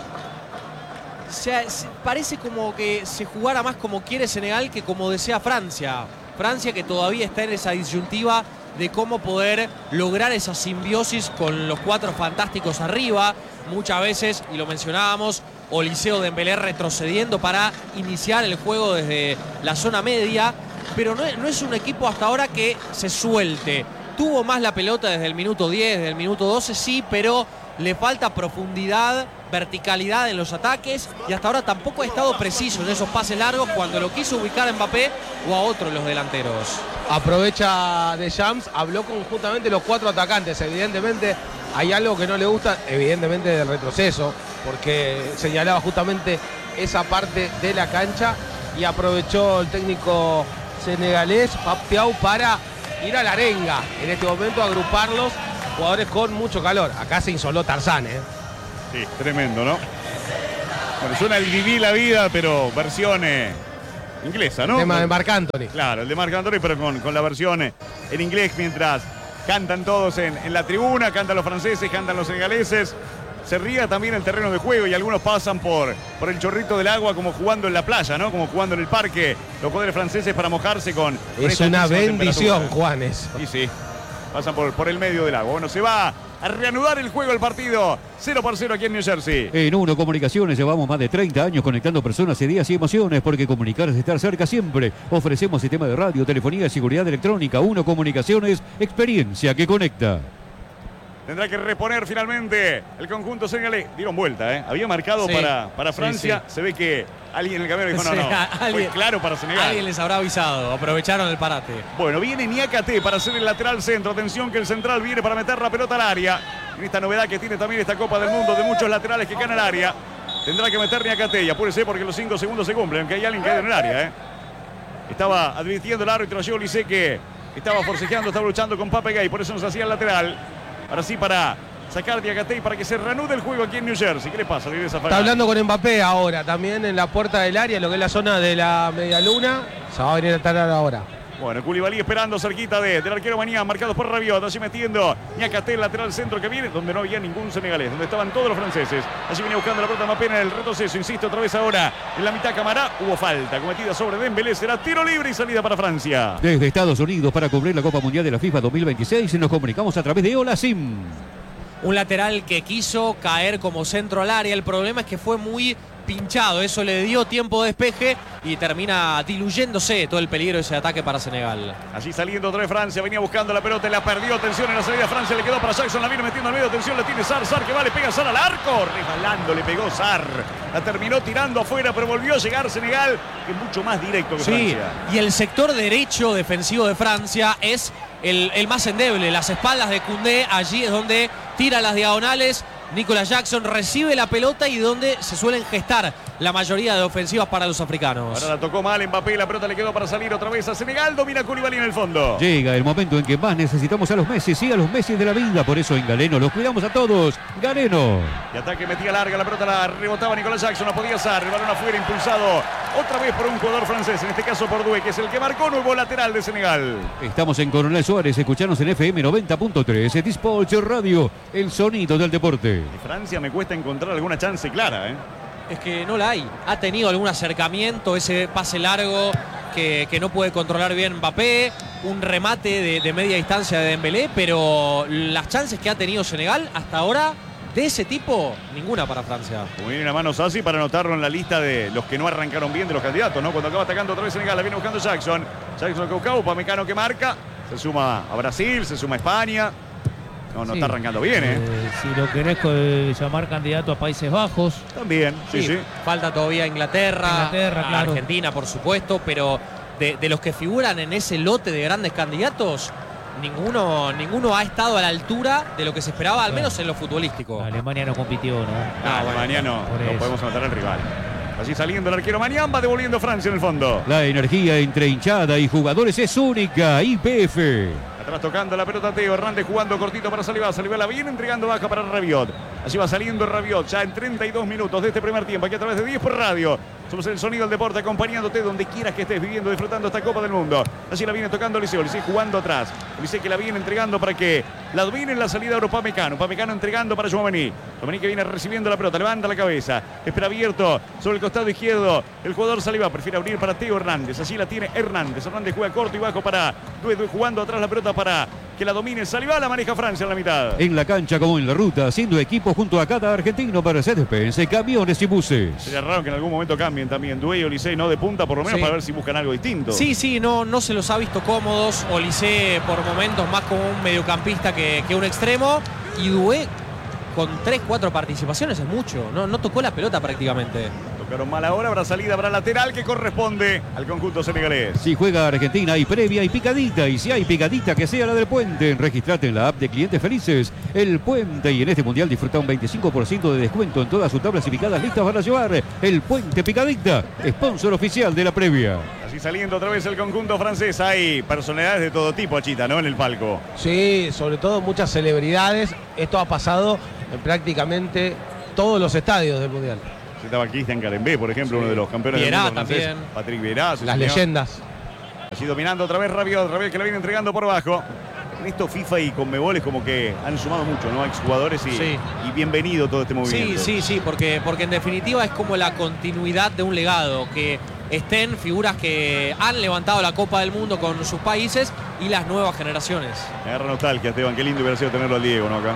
se, se, parece como que se jugara más como quiere Senegal que como desea Francia. Francia que todavía está en esa disyuntiva de cómo poder lograr esa simbiosis con los cuatro fantásticos arriba. Muchas veces, y lo mencionábamos, Olise o Dembélé retrocediendo para iniciar el juego desde la zona media, pero no, no es un equipo hasta ahora que se suelte. Tuvo más la pelota desde el minuto diez, desde el minuto doce, sí, pero le falta profundidad, verticalidad en los ataques y hasta ahora tampoco ha estado preciso en esos pases largos cuando lo quiso ubicar a Mbappé o a otro de los delanteros. Aprovecha Deschamps, habló con justamente los cuatro atacantes. Evidentemente hay algo que no le gusta, evidentemente del retroceso, porque señalaba justamente esa parte de la cancha y aprovechó el técnico senegalés, Pape Thiaw, para ir a la arenga. En este momento agruparlos, jugadores con mucho calor. Acá se insoló Tarzán, ¿eh? Sí, tremendo, ¿no? Bueno, suena el Viví la vida, pero versión eh, inglesa, ¿no? El tema de Marc Anthony. Claro, el de Marc Anthony, pero con, con la versión eh, en inglés, mientras cantan todos en, en la tribuna, cantan los franceses, cantan los senegaleses. Se ría también el terreno de juego y algunos pasan por, por el chorrito del agua como jugando en la playa, ¿no? Como jugando en el parque, los jugadores franceses para mojarse con... con es una bendición, Juanes. Sí, sí. Pasan por, por el medio del agua. Bueno, se va a reanudar el juego, el partido. cero por cero aquí en New Jersey. En Uno Comunicaciones llevamos más de treinta años conectando personas, ideas y emociones, porque comunicar es estar cerca siempre. Ofrecemos sistema de radio, telefonía y seguridad electrónica. Uno Comunicaciones, experiencia que conecta. Tendrá que reponer finalmente el conjunto senegalés. Dieron vuelta, ¿eh? Había marcado sí, para, para Francia. Sí, sí. Se ve que alguien en el camino dijo, no, no, alguien, fue claro para Senegal. Alguien les habrá avisado, aprovecharon el parate. Bueno, viene Niakate para hacer el lateral centro. Atención que el central viene para meter la pelota al área. En esta novedad que tiene también esta Copa del Mundo de muchos laterales que caen al área. Tendrá que meter Niakate. Y apúrese porque los cinco segundos se cumplen, aunque hay alguien caído en el área, ¿eh? Estaba advirtiendo el árbitro allí Olise que estaba forcejeando, estaba luchando con Pape Gay, por eso nos hacía el lateral. Ahora sí para sacar Niakate y para que se reanude el juego aquí en New Jersey. ¿Qué le pasa? Está hablando con Mbappé ahora, también en la puerta del área, lo que es la zona de la media luna. Se va a venir a estar ahora. Bueno, Koulibaly esperando cerquita de, del arquero Mañán, marcado por Rabiot, allí metiendo Niakate, el lateral centro que viene, donde no había ningún senegalés, donde estaban todos los franceses. Allí venía buscando la pelota Mbappé en el retroceso, insisto, otra vez ahora en la mitad Camará. Hubo falta cometida sobre Dembélé, será tiro libre y salida para Francia. Desde Estados Unidos para cubrir la Copa Mundial de la FIFA dos mil veintiséis nos comunicamos a través de Hola Sim. Un lateral que quiso caer como centro al área, el problema es que fue muy pinchado, eso le dio tiempo de despeje y termina diluyéndose todo el peligro de ese ataque para Senegal. Allí saliendo otra vez Francia, venía buscando la pelota y la perdió. Atención en la salida, Francia le quedó para Jackson, la viene metiendo al medio. Atención, la tiene Sarr, Sarr que va, le pega Sarr al arco, resbalando, le pegó Sarr. La terminó tirando afuera, pero volvió a llegar Senegal, que es mucho más directo que sí, Francia. Y el sector derecho defensivo de Francia es el, el más endeble, las espaldas de Koundé, allí es donde tira las diagonales. Nicolas Jackson recibe la pelota y donde se suelen gestar la mayoría de ofensivas para los africanos. Ahora la tocó mal Mbappé, la pelota le quedó para salir otra vez a Senegal, domina Koulibaly en el fondo. Llega el momento en que más necesitamos a los Messi, sí, a los Messi de la vida, por eso en Galeno los cuidamos a todos. Galeno. Y ataque metía larga, la pelota la rebotaba Nicolas Jackson, la podía Sarr, el balón afuera impulsado otra vez por un jugador francés, en este caso por Doué, que es el que marcó nuevo lateral de Senegal. Estamos en Coronel Suárez, escuchanos en F M noventa punto tres, Dispolch Radio, el sonido del deporte. De Francia me cuesta encontrar alguna chance clara, ¿eh? Es que no la hay. Ha tenido algún acercamiento, ese pase largo que, que no puede controlar bien Mbappé, un remate de, de media distancia de Dembélé, pero las chances que ha tenido Senegal hasta ahora de ese tipo, ninguna para Francia. Como viene una mano Sassi para anotarlo en la lista de los que no arrancaron bien de los candidatos, ¿no? Cuando acaba atacando otra vez Senegal, la viene buscando Jackson. Jackson que busca, Upamecano que marca, se suma a Brasil, se suma a España. No, no sí. Está arrancando bien, ¿eh? eh si lo querés eh, llamar candidato a Países Bajos. También, sí, sí. sí. Falta todavía Inglaterra, Inglaterra claro. Argentina, por supuesto, pero de, de los que figuran en ese lote de grandes candidatos, ninguno, ninguno ha estado a la altura de lo que se esperaba, al menos en lo futbolístico. Alemania no compitió, ¿no? No, no Alemania no, no podemos matar al rival. Allí saliendo el arquero Mañán, va devolviendo Francia en el fondo. La energía entre hinchada y jugadores es única. Y P F. Atrás tocando la pelota Teo Hernández jugando cortito para Saliba. Saliba la viene entregando baja para Rabiot. Allí va saliendo Rabiot ya en treinta y dos minutos de este primer tiempo. Aquí a través de diez por radio. Somos el sonido del deporte acompañándote donde quieras que estés viviendo, disfrutando esta Copa del Mundo. Así la viene tocando Eliseo, Eliseo jugando atrás. Eliseo que la viene entregando para que la domine en la salida de Upamecano. Upamecano entregando para Tchouaméni. Tchouaméni que viene recibiendo la pelota, levanta la cabeza. Espera abierto sobre el costado izquierdo. El jugador Saliba prefiere abrir para Theo Hernández. Así la tiene Hernández. Hernández juega corto y bajo para Due, Due jugando atrás la pelota para que la domine Saliba. La maneja Francia en la mitad. En la cancha como en la ruta, haciendo equipo junto a cada argentino, Mercedes-Benz, camiones y buses. Sería raro que en algún momento cambien también Due y Olise, no de punta, por lo menos Sí. para ver si buscan algo distinto. Sí, sí, no, no se los ha visto cómodos. Olise por momentos más como un mediocampista que, que un extremo. Y Due con tres, cuatro participaciones es mucho. No, no tocó la pelota prácticamente. Tocaron mal ahora, habrá salida, habrá lateral que corresponde al conjunto senegalés. Si juega Argentina hay previa y picadita, y si hay picadita que sea la del Puente. Registrate en la app de Clientes Felices, El Puente, y en este mundial disfruta un veinticinco por ciento de descuento en todas sus tablas y picadas listas para llevar. El Puente Picadita, sponsor oficial de la previa. Así saliendo otra vez el conjunto francés. Hay personalidades de todo tipo, Achita, ¿no? En el palco. Sí, sobre todo muchas celebridades. Esto ha pasado en prácticamente todos los estadios del Mundial. Estaba Cristian Carembé, por ejemplo, Sí. uno de los campeones Vieira del mundo francés. también. Patrick Vieira. sí, Las señor. leyendas. Así dominando otra vez Rabiot. Rabiot que la viene entregando por abajo. En esto FIFA y Conmebol es como que han sumado mucho, ¿no? Exjugadores y, Sí. y bienvenido todo este Sí, movimiento. sí, sí, porque, porque en definitiva es como la continuidad de un legado, que estén figuras que han levantado la Copa del Mundo con sus países y las nuevas generaciones. Me agarra nostalgia, Esteban. Qué lindo hubiera sido tenerlo al Diego, ¿no? Acá.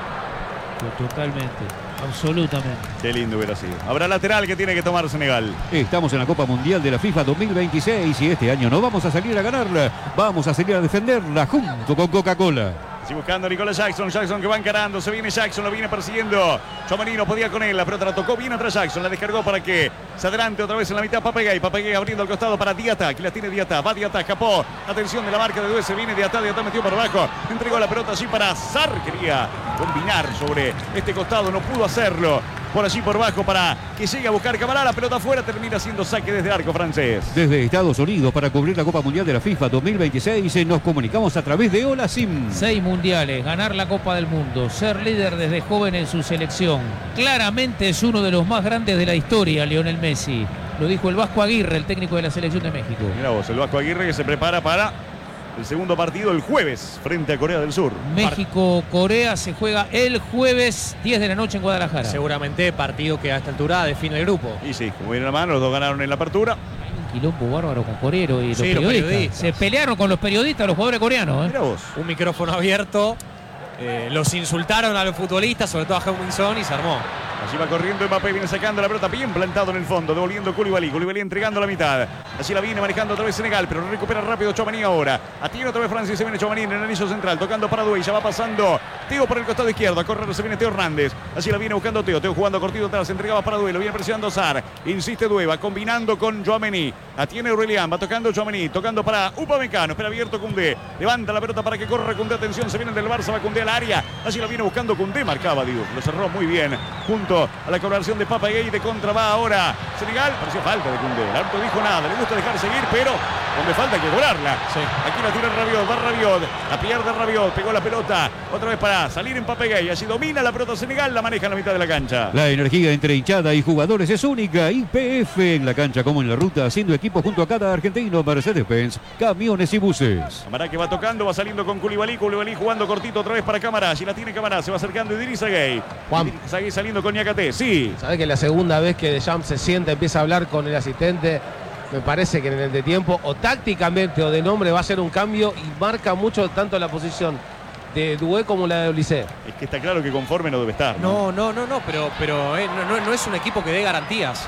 Totalmente, absolutamente. Qué lindo hubiera sido. Habrá lateral que tiene que tomar Senegal. Estamos en la Copa Mundial de la FIFA dos mil veintiséis y este año no vamos a salir a ganarla, vamos a salir a defenderla junto con Coca-Cola. Así buscando a Nicolás Jackson. Jackson que va encarando. Se viene Jackson, lo viene persiguiendo. Tchouaméni no podía con él. La pelota la tocó bien atrás Jackson. La descargó para que se adelante otra vez en la mitad Papegay. Papegay abriendo al costado para Diata. Aquí la tiene Diata. Va Diata, escapó. Atención de la marca de Due. Se viene Diata. Diata metió por abajo. Entregó la pelota allí para Sar. Quería combinar sobre este costado. No pudo hacerlo. Por allí por abajo para que llegue a buscar Camará. La pelota afuera. Termina siendo saque desde arco francés. Desde Estados Unidos para cubrir la Copa Mundial de la FIFA dos mil veintiséis eh, nos comunicamos a través de Hola Sim. Seis mundiales, ganar la Copa del Mundo, ser líder desde joven en su selección. Claramente es uno de los más grandes de la historia, Lionel Messi. Lo dijo el Vasco Aguirre, el técnico de la selección de México. Mira vos, el Vasco Aguirre que se prepara para el segundo partido el jueves frente a Corea del Sur. México-Corea se juega el jueves diez de la noche en Guadalajara. Seguramente partido que a esta altura define el grupo. Y sí, como viene la mano, los dos ganaron en la apertura. Un quilombo bárbaro con Corero y los, Sí, los periodistas. periodistas. Se pelearon con los periodistas, los jugadores coreanos. ¿eh? Mira vos. Un micrófono abierto. eh, los insultaron a los futbolistas, sobre todo a Heung-min Son, y se armó. Allí va corriendo Mbappé, viene sacando la pelota bien plantado en el fondo, devolviendo Koulibaly, Koulibaly entregando la mitad. Allí la viene manejando otra vez Senegal, pero recupera rápido Tchouaméni ahora. Atiene otra vez Francia y se viene Tchouaméni en el anillo central, tocando para Due, ya va pasando Theo por el costado izquierdo, a correr se viene Theo Hernández. Allí la viene buscando Theo, Theo jugando cortito atrás, entregaba para Due, lo viene presionando Sar. Insiste Due, va combinando con Tchouaméni. Atiene Aurelian, va tocando Tchouaméni, tocando para Upamecano, espera abierto Koundé. Levanta la pelota para que corra Koundé, atención, se viene del Barça, va Koundé al área. Allí la viene buscando Koundé, marcaba Diouf, lo cerró muy bien junto a la colaboración de Papegay. De contra va ahora Senegal. Pareció falta de Koundé. El árbitro dijo nada. Le gusta dejar seguir, pero donde falta hay que cobrarla. Sí. Aquí la tira Rabiot. Va Rabiot. La pierde Rabiot. Pegó la pelota. Otra vez para salir en Papegay. Allí domina la pelota Senegal. La maneja en la mitad de la cancha. La energía entre hinchada y jugadores es única. Y P F en la cancha como en la ruta, haciendo equipo junto a cada argentino. Mercedes-Benz, camiones y buses. Camará que va tocando. Va saliendo con Koulibaly. Koulibaly jugando cortito otra vez para Camará. Allí la tiene Camará. Se va acercando Idrissa Gueye. Juan. Idrissa Gueye saliendo con Niakate. Sí. Sabés que la segunda vez que Deschamps se sienta, empieza a hablar con el asistente, me parece que en el entretiempo, o tácticamente o de nombre, va a ser un cambio y marca mucho tanto la posición de Due como la de Olise. Es que está claro que conforme no debe estar. No, no, no, no, pero, pero eh, no, no- no es un equipo que dé garantías.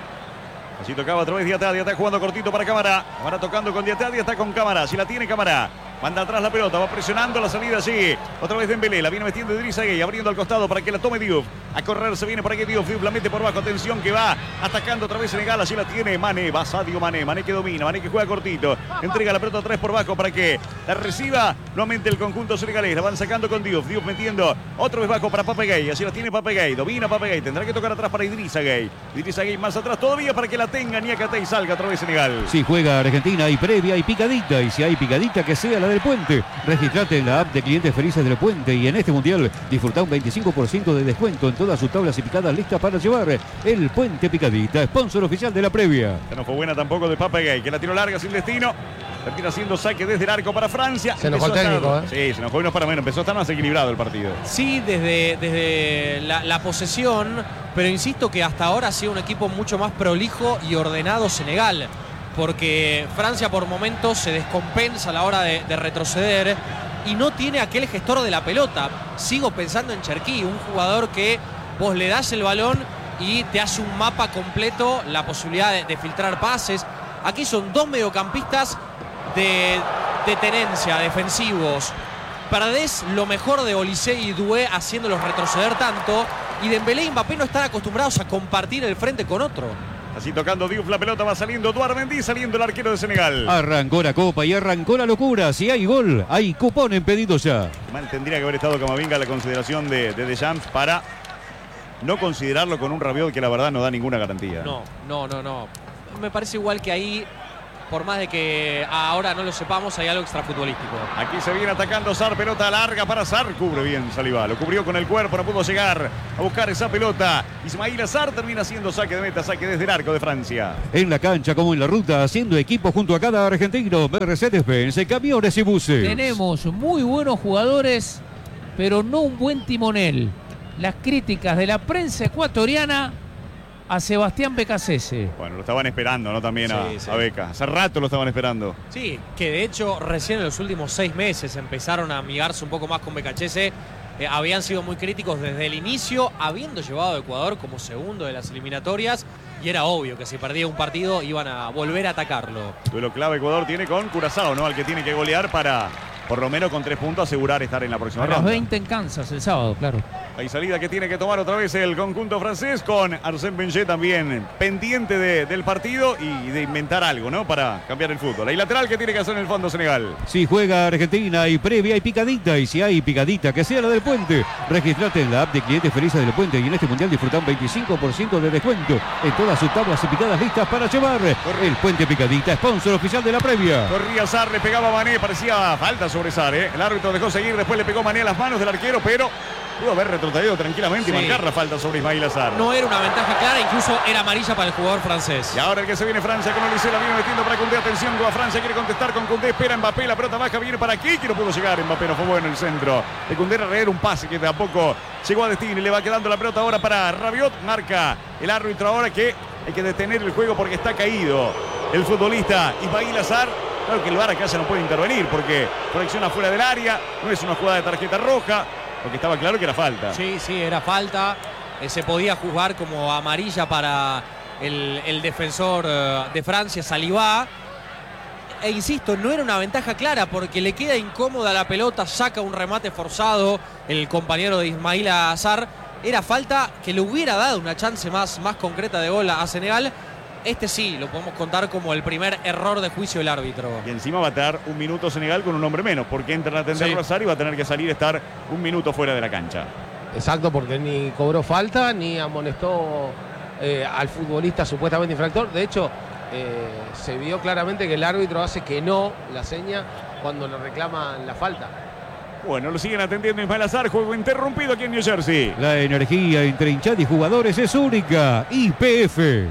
Así tocaba otra vez Diatá, Diatá jugando cortito para Camará. Camará tocando con Diatá, Diatá con Camará. Si la tiene Camará, manda atrás la pelota, va presionando la salida allí. Otra vez Dembélé, la viene metiendo Idrissa Gueye, abriendo al costado para que la tome Diouf. A correr se viene por aquí Diouf, Diouf la mete por bajo. Atención que va atacando otra vez Senegal, allí la tiene Mané, va Sadio Mané, Mané que domina, Mané que juega cortito. Entrega la pelota otra vez por bajo para que la reciba nuevamente el conjunto senegalés. La van sacando con Diouf, Diouf metiendo otra vez bajo para Papegay, así la tiene Papegay, domina Papegay, tendrá que tocar atrás para Idrissa Gueye. Idrissa Gueye más atrás todavía para que la tenga Niakate y salga otra vez Senegal. Si juega Argentina hay previa y picadita, y si hay picadita que sea la del Puente. Registrate en la app de clientes felices del Puente y en este mundial disfruta un veinticinco por ciento de descuento en todas sus tablas y picadas listas para llevar. El Puente Picadita, sponsor oficial de la previa. Que no fue buena tampoco de Papegay, que la tiró larga sin destino. Termina haciendo saque desde el arco para Francia. Se enojó el técnico, ¿eh? Sí, se enojó y no para menos. Empezó a estar más equilibrado el partido. Sí, desde, desde la, la posesión, pero insisto que hasta ahora ha sido un equipo mucho más prolijo y ordenado Senegal, porque Francia por momentos se descompensa a la hora de, de retroceder y no tiene aquel gestor de la pelota. Sigo pensando en Cherki, un jugador que vos le das el balón y te hace un mapa completo, la posibilidad de, de filtrar pases. Aquí son dos mediocampistas de, de tenencia, defensivos. Perdés lo mejor de Olise y Doué haciéndolos retroceder tanto, y Dembélé y Mbappé no están acostumbrados a compartir el frente con otro. Así tocando Diouf, la pelota va saliendo Eduard Mendy, saliendo el arquero de Senegal. Arrancó la copa y arrancó la locura. Si hay gol, hay cupón en pedido ya. Mal tendría que haber estado Camavinga la consideración de, de Deschamps para no considerarlo con un Rabiot que la verdad no da ninguna garantía. No, no, no, no. Me parece igual que ahí, por más de que ahora no lo sepamos, hay algo extrafutbolístico. Aquí se viene atacando Sarr, pelota larga para Sarr, cubre bien Saliba, lo cubrió con el cuerpo, no pudo llegar a buscar esa pelota. Ismaïla Sarr termina haciendo saque de meta, saque desde el arco de Francia. En la cancha como en la ruta, haciendo equipo junto a cada argentino. Mercedes-Benz, camiones y buses. Tenemos muy buenos jugadores, pero no un buen timonel. Las críticas de la prensa ecuatoriana a Sebastián Becasese. Bueno, lo estaban esperando, ¿no? También a, Sí, sí. a Beca. Hace rato lo estaban esperando. Sí, que de hecho recién en los últimos seis meses empezaron a amigarse un poco más con Becachese. Eh, habían sido muy críticos desde el inicio, habiendo llevado a Ecuador como segundo de las eliminatorias, y era obvio que si perdía un partido iban a volver a atacarlo. Duelo clave Ecuador tiene con Curazao, ¿no? Al que tiene que golear para, por lo menos con tres puntos, asegurar estar en la próxima A las ronda. veinte en Kansas el sábado, claro. Hay salida que tiene que tomar otra vez el conjunto francés, con Arsène Wenger también pendiente de, del partido y de inventar algo, ¿no? Para cambiar el fútbol. Hay lateral que tiene que hacer en el fondo Senegal. Si juega Argentina y previa hay picadita, y si hay picadita, que sea la del Puente. Registrate en la app de clientes felices del Puente y en este mundial disfruta un veinticinco por ciento de descuento en todas sus tablas y picadas listas para llevar. El Puente Picadita, sponsor oficial de la previa. Corría Sarr, le pegaba a Mané, parecía falta sobre Sarr, ¿eh? El árbitro dejó seguir, después le pegó Mané a las manos del arquero, pero pudo haber retrocedido tranquilamente Sí. y marcar la falta sobre Ismaïla Sarr. No era una ventaja clara, incluso era amarilla para el jugador francés. Y ahora el que se viene Francia con Olise, la viene metiendo para Koundé. Atención, a Francia quiere contestar con Koundé, espera Mbappé, la pelota baja, viene para aquí, que no pudo llegar. Mbappé no fue bueno en el centro. De Koundé era un pase que tampoco llegó a destino y le va quedando la pelota ahora para Rabiot. Marca el árbitro ahora que hay que detener el juego porque está caído el futbolista Ismaïla Sarr. Claro que el V A R acá ya no puede intervenir porque conexiona fuera del área, no es una jugada de tarjeta roja, porque estaba claro que era falta. Sí, sí, era falta. Eh, se podía juzgar como amarilla para el, el defensor eh, de Francia, Saliba. E insisto, no era una ventaja clara porque le queda incómoda la pelota, saca un remate forzado el compañero de Ismaïla Sarr. Era falta que le hubiera dado una chance más, más concreta de gol a Senegal. Este sí, lo podemos contar como el primer error de juicio del árbitro. Y encima va a tener un minuto Senegal con un hombre menos, porque entran a atenderlo a Sarr y va a tener que salir a estar un minuto fuera de la cancha. Exacto, porque ni cobró falta, ni amonestó eh, al futbolista supuestamente infractor. De hecho, eh, se vio claramente que el árbitro hace que no la seña cuando le reclaman la falta. Bueno, lo siguen atendiendo Ismaïla Sarr, juego interrumpido aquí en New Jersey. La energía entre hinchada y jugadores es única. Y P F.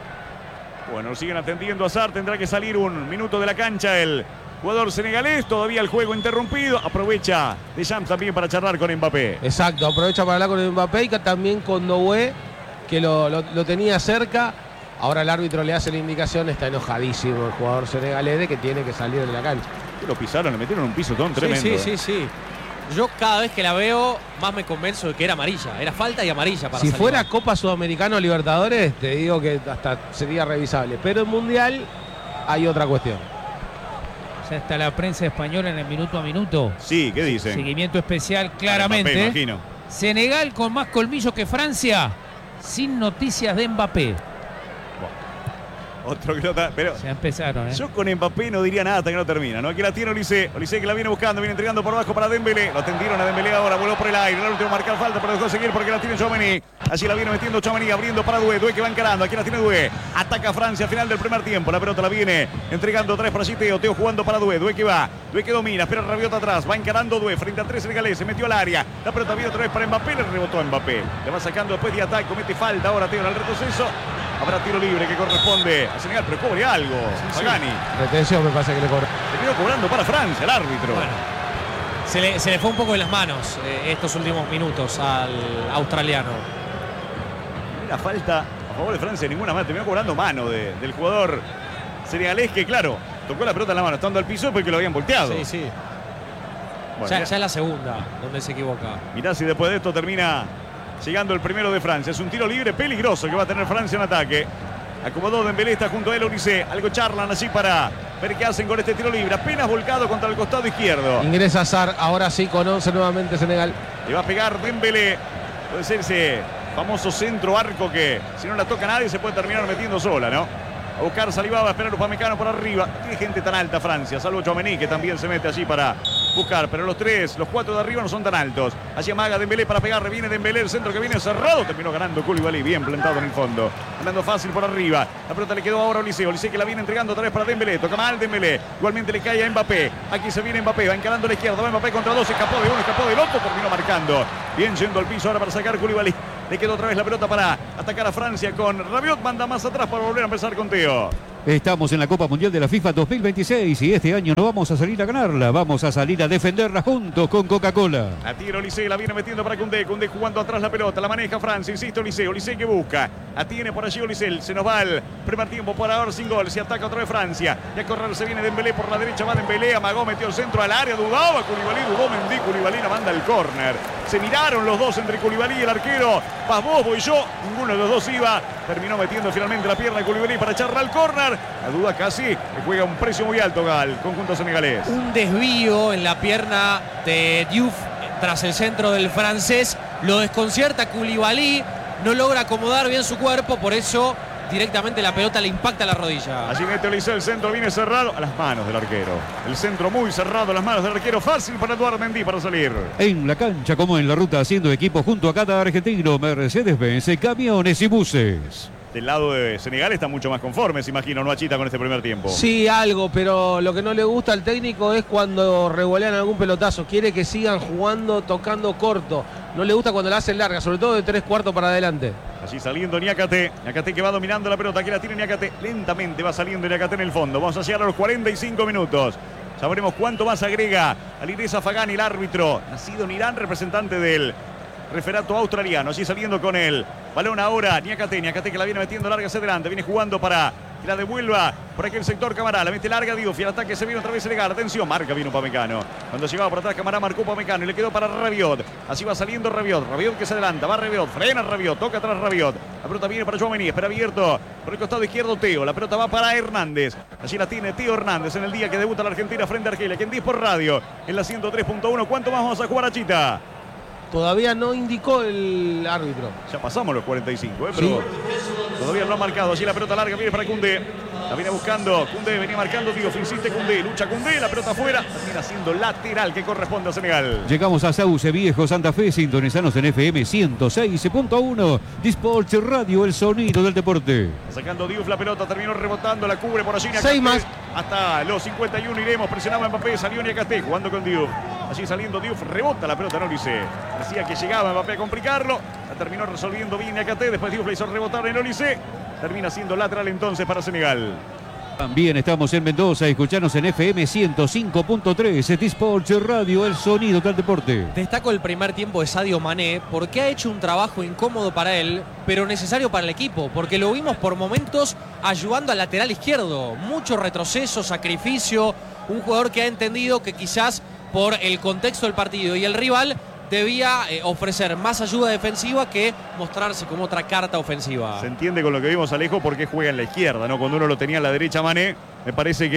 Bueno, lo siguen atendiendo a Sarr, tendrá que salir un minuto de la cancha el jugador senegalés, todavía el juego interrumpido, aprovecha Deschamps también para charlar con Mbappé. Exacto, aprovecha para hablar con el Mbappé y también con Doué, que lo, lo, lo tenía cerca. Ahora el árbitro le hace la indicación, está enojadísimo el jugador senegalés de que tiene que salir de la cancha. Lo pisaron, le metieron un pisotón tremendo. Sí, sí, sí, sí. Yo cada vez que la veo más me convenzo de que era amarilla. Era falta y amarilla para Si Saliba. fuera Copa Sudamericana o Libertadores, te digo que hasta sería revisable. Pero en Mundial hay otra cuestión. Ya está la prensa española en el minuto a minuto. Sí, ¿qué dicen? Seguimiento especial Mbappé, claramente. imagino. Senegal con más colmillo que Francia, sin noticias de Mbappé. Otro que no está, pero Ya empezaron, ¿eh? yo con Mbappé no diría nada hasta que no termina, ¿no? Aquí la tiene Olise, Olise que la viene buscando, viene entregando por abajo para Dembélé. Lo atendieron a Dembélé ahora, voló por el aire. El último marcar falta, pero dejó seguir porque la tiene Tchouaméni. Allí la viene metiendo Tchouaméni, abriendo para Doué. Doué que va encarando, aquí la tiene Doué. Ataca Francia, final del primer tiempo. La pelota la viene entregando otra vez para allí Teo. Teo jugando para Doué. Doué que va, Doué que domina, espera Rabiot atrás. Va encarando Doué frente a tres senegaleses. Se metió al área. La pelota viene otra vez para Mbappé, le rebotó a Mbappé. Le va sacando después de ataque, comete falta ahora Teo en el retroceso. Habrá tiro libre que corresponde a Senegal, pero cobre algo. Pagani. Retención me parece que le corre. Terminó cobrando para Francia el árbitro. Bueno, se le, se le fue un poco de las manos eh, estos últimos minutos al australiano. Una falta a favor de Francia, ninguna más. Terminó cobrando mano de, del jugador senegalés que, claro, tocó la pelota en la mano estando al piso porque lo habían volteado. Sí, sí. Bueno, ya, ya, ya es la segunda donde se equivoca. mirá si después de esto termina llegando el primero de Francia. Es un tiro libre peligroso que va a tener Francia en ataque. Acomodó Dembélé, está junto a él Olise. Algo charlan así para ver qué hacen con este tiro libre. Apenas volcado contra el costado izquierdo. Ingresa Sar, ahora sí con once nuevamente Senegal. Le va a pegar Dembélé. Puede ser ese famoso centro arco que si no la toca nadie se puede terminar metiendo sola, ¿no? A buscar Saliba, va a esperar Upamecano por arriba. Tiene gente tan alta Francia, salvo Tchouaméni que también se mete allí para buscar. Pero los tres, los cuatro de arriba no son tan altos. Allí amaga Dembélé para pegar, reviene Dembélé, el centro que viene cerrado. Terminó ganando Koulibaly, bien plantado en el fondo. Andando fácil por arriba. La pelota le quedó ahora a Olise. Olise que la viene entregando otra vez para Dembélé. Toca mal Dembélé. Igualmente le cae a Mbappé. Aquí se viene Mbappé, va encarando a la izquierda. Va Mbappé contra dos, escapó de uno, escapó del otro. Terminó marcando. Bien yendo al piso ahora para sacar Koulibaly. Le quedó otra vez la pelota para atacar a Francia con Rabiot. Manda más atrás para volver a empezar con Teo. Estamos en la Copa Mundial de la FIFA dos mil veintiséis y este año no vamos a salir a ganarla, vamos a salir a defenderla juntos con Coca-Cola. La tira Olise, la viene metiendo para Koundé. Koundé jugando atrás la pelota, la maneja Francia, insiste Olise. Olise que busca, la tiene por allí Olise. Se nos va el primer tiempo por ahora sin gol. Se ataca otra vez Francia. Y a correr se viene Dembélé por la derecha, va Dembélé. Amagó, metió el centro al área, dudaba Koulibaly, dudó Mendy. Koulibaly la manda al córner. Se miraron los dos entre Koulibaly y el arquero. Vas vos, voy yo. Ninguno de los dos iba. Terminó metiendo finalmente la pierna de Koulibaly para echarla al córner. La duda casi que juega un precio muy alto al conjunto senegalés. Un desvío en la pierna de Diouf tras el centro del francés. Lo desconcierta Koulibaly. No logra acomodar bien su cuerpo. Por eso directamente la pelota le impacta a la rodilla. Allí mete Olise, el centro viene cerrado a las manos del arquero. El centro muy cerrado a las manos del arquero. Fácil para Eduardo Mendy para salir. En la cancha como en la ruta, haciendo equipo junto a cada argentino, Mercedes-Benz, camiones y buses. Del lado de Senegal está mucho más conforme, se imagino, ¿no, Achita, con este primer tiempo? Sí, algo, pero lo que no le gusta al técnico es cuando revolean algún pelotazo. Quiere que sigan jugando, tocando corto. No le gusta cuando la hacen larga, sobre todo de tres cuartos para adelante. Allí saliendo Niakate. Niakate que va dominando la pelota. Aquí la tiene Niakate. Lentamente va saliendo Niakate en el fondo. Vamos a llegar a los cuarenta y cinco minutos. Sabremos cuánto más agrega Alireza Fagani, el árbitro. Nacido en Irán, representante del referato australiano. Allí saliendo con el balón ahora Niakate. Niakate que la viene metiendo larga hacia adelante. Viene jugando para que la devuelva por aquel sector Camará. La mete larga Diouf y el ataque se viene otra vez Senegal. Atención, marca bien Upamecano. Cuando llegaba por atrás Camará marcó Upamecano y le quedó para Rabiot. Así va saliendo Rabiot. Rabiot que se adelanta. Va Rabiot. Frena Rabiot. Toca atrás Rabiot. La pelota viene para Tchouaméni. Espera abierto por el costado izquierdo Teo. La pelota va para Hernández. Allí la tiene Teo Hernández en el día que debuta la Argentina frente a Argelia. Quien diez por radio en la ciento tres punto uno. ¿Cuánto más vamos a jugar, Achita? Todavía no indicó el árbitro. Ya pasamos los cuarenta y cinco, ¿eh? Pero sí, todavía no ha marcado. Allí la pelota larga viene para Koundé. La viene buscando. Koundé venía marcando. Diouf insiste Koundé. Lucha Koundé. La pelota afuera. Termina siendo lateral que corresponde a Senegal. Llegamos a Sauce Viejo, Santa Fe. Sintonizanos en F M ciento seis punto uno. Disports Radio, el sonido del deporte. Sacando Diouf la pelota. Terminó rebotando. La cubre por allí. Seis más. Hasta los cincuenta y uno iremos. Presionaba Mbappé. Salió Niakate jugando con Diouf. Allí saliendo Diouf. Rebota la pelota. No Olise. Decía que llegaba Mbappé a complicarlo. La terminó resolviendo bien Niakate. Después Diouf le hizo rebotar en Olise. Termina siendo lateral entonces para Senegal. También estamos en Mendoza, escuchanos en F M ciento cinco punto tres, Disports Radio, el sonido del deporte. Destaco el primer tiempo de Sadio Mané porque ha hecho un trabajo incómodo para él, pero necesario para el equipo, porque lo vimos por momentos ayudando al lateral izquierdo. Mucho retroceso, sacrificio, un jugador que ha entendido que quizás por el contexto del partido y el rival debía eh, ofrecer más ayuda defensiva que mostrarse como otra carta ofensiva. Se entiende con lo que vimos, Alejo, porque juega en la izquierda, ¿no? Cuando uno lo tenía en la derecha Mané, me parece que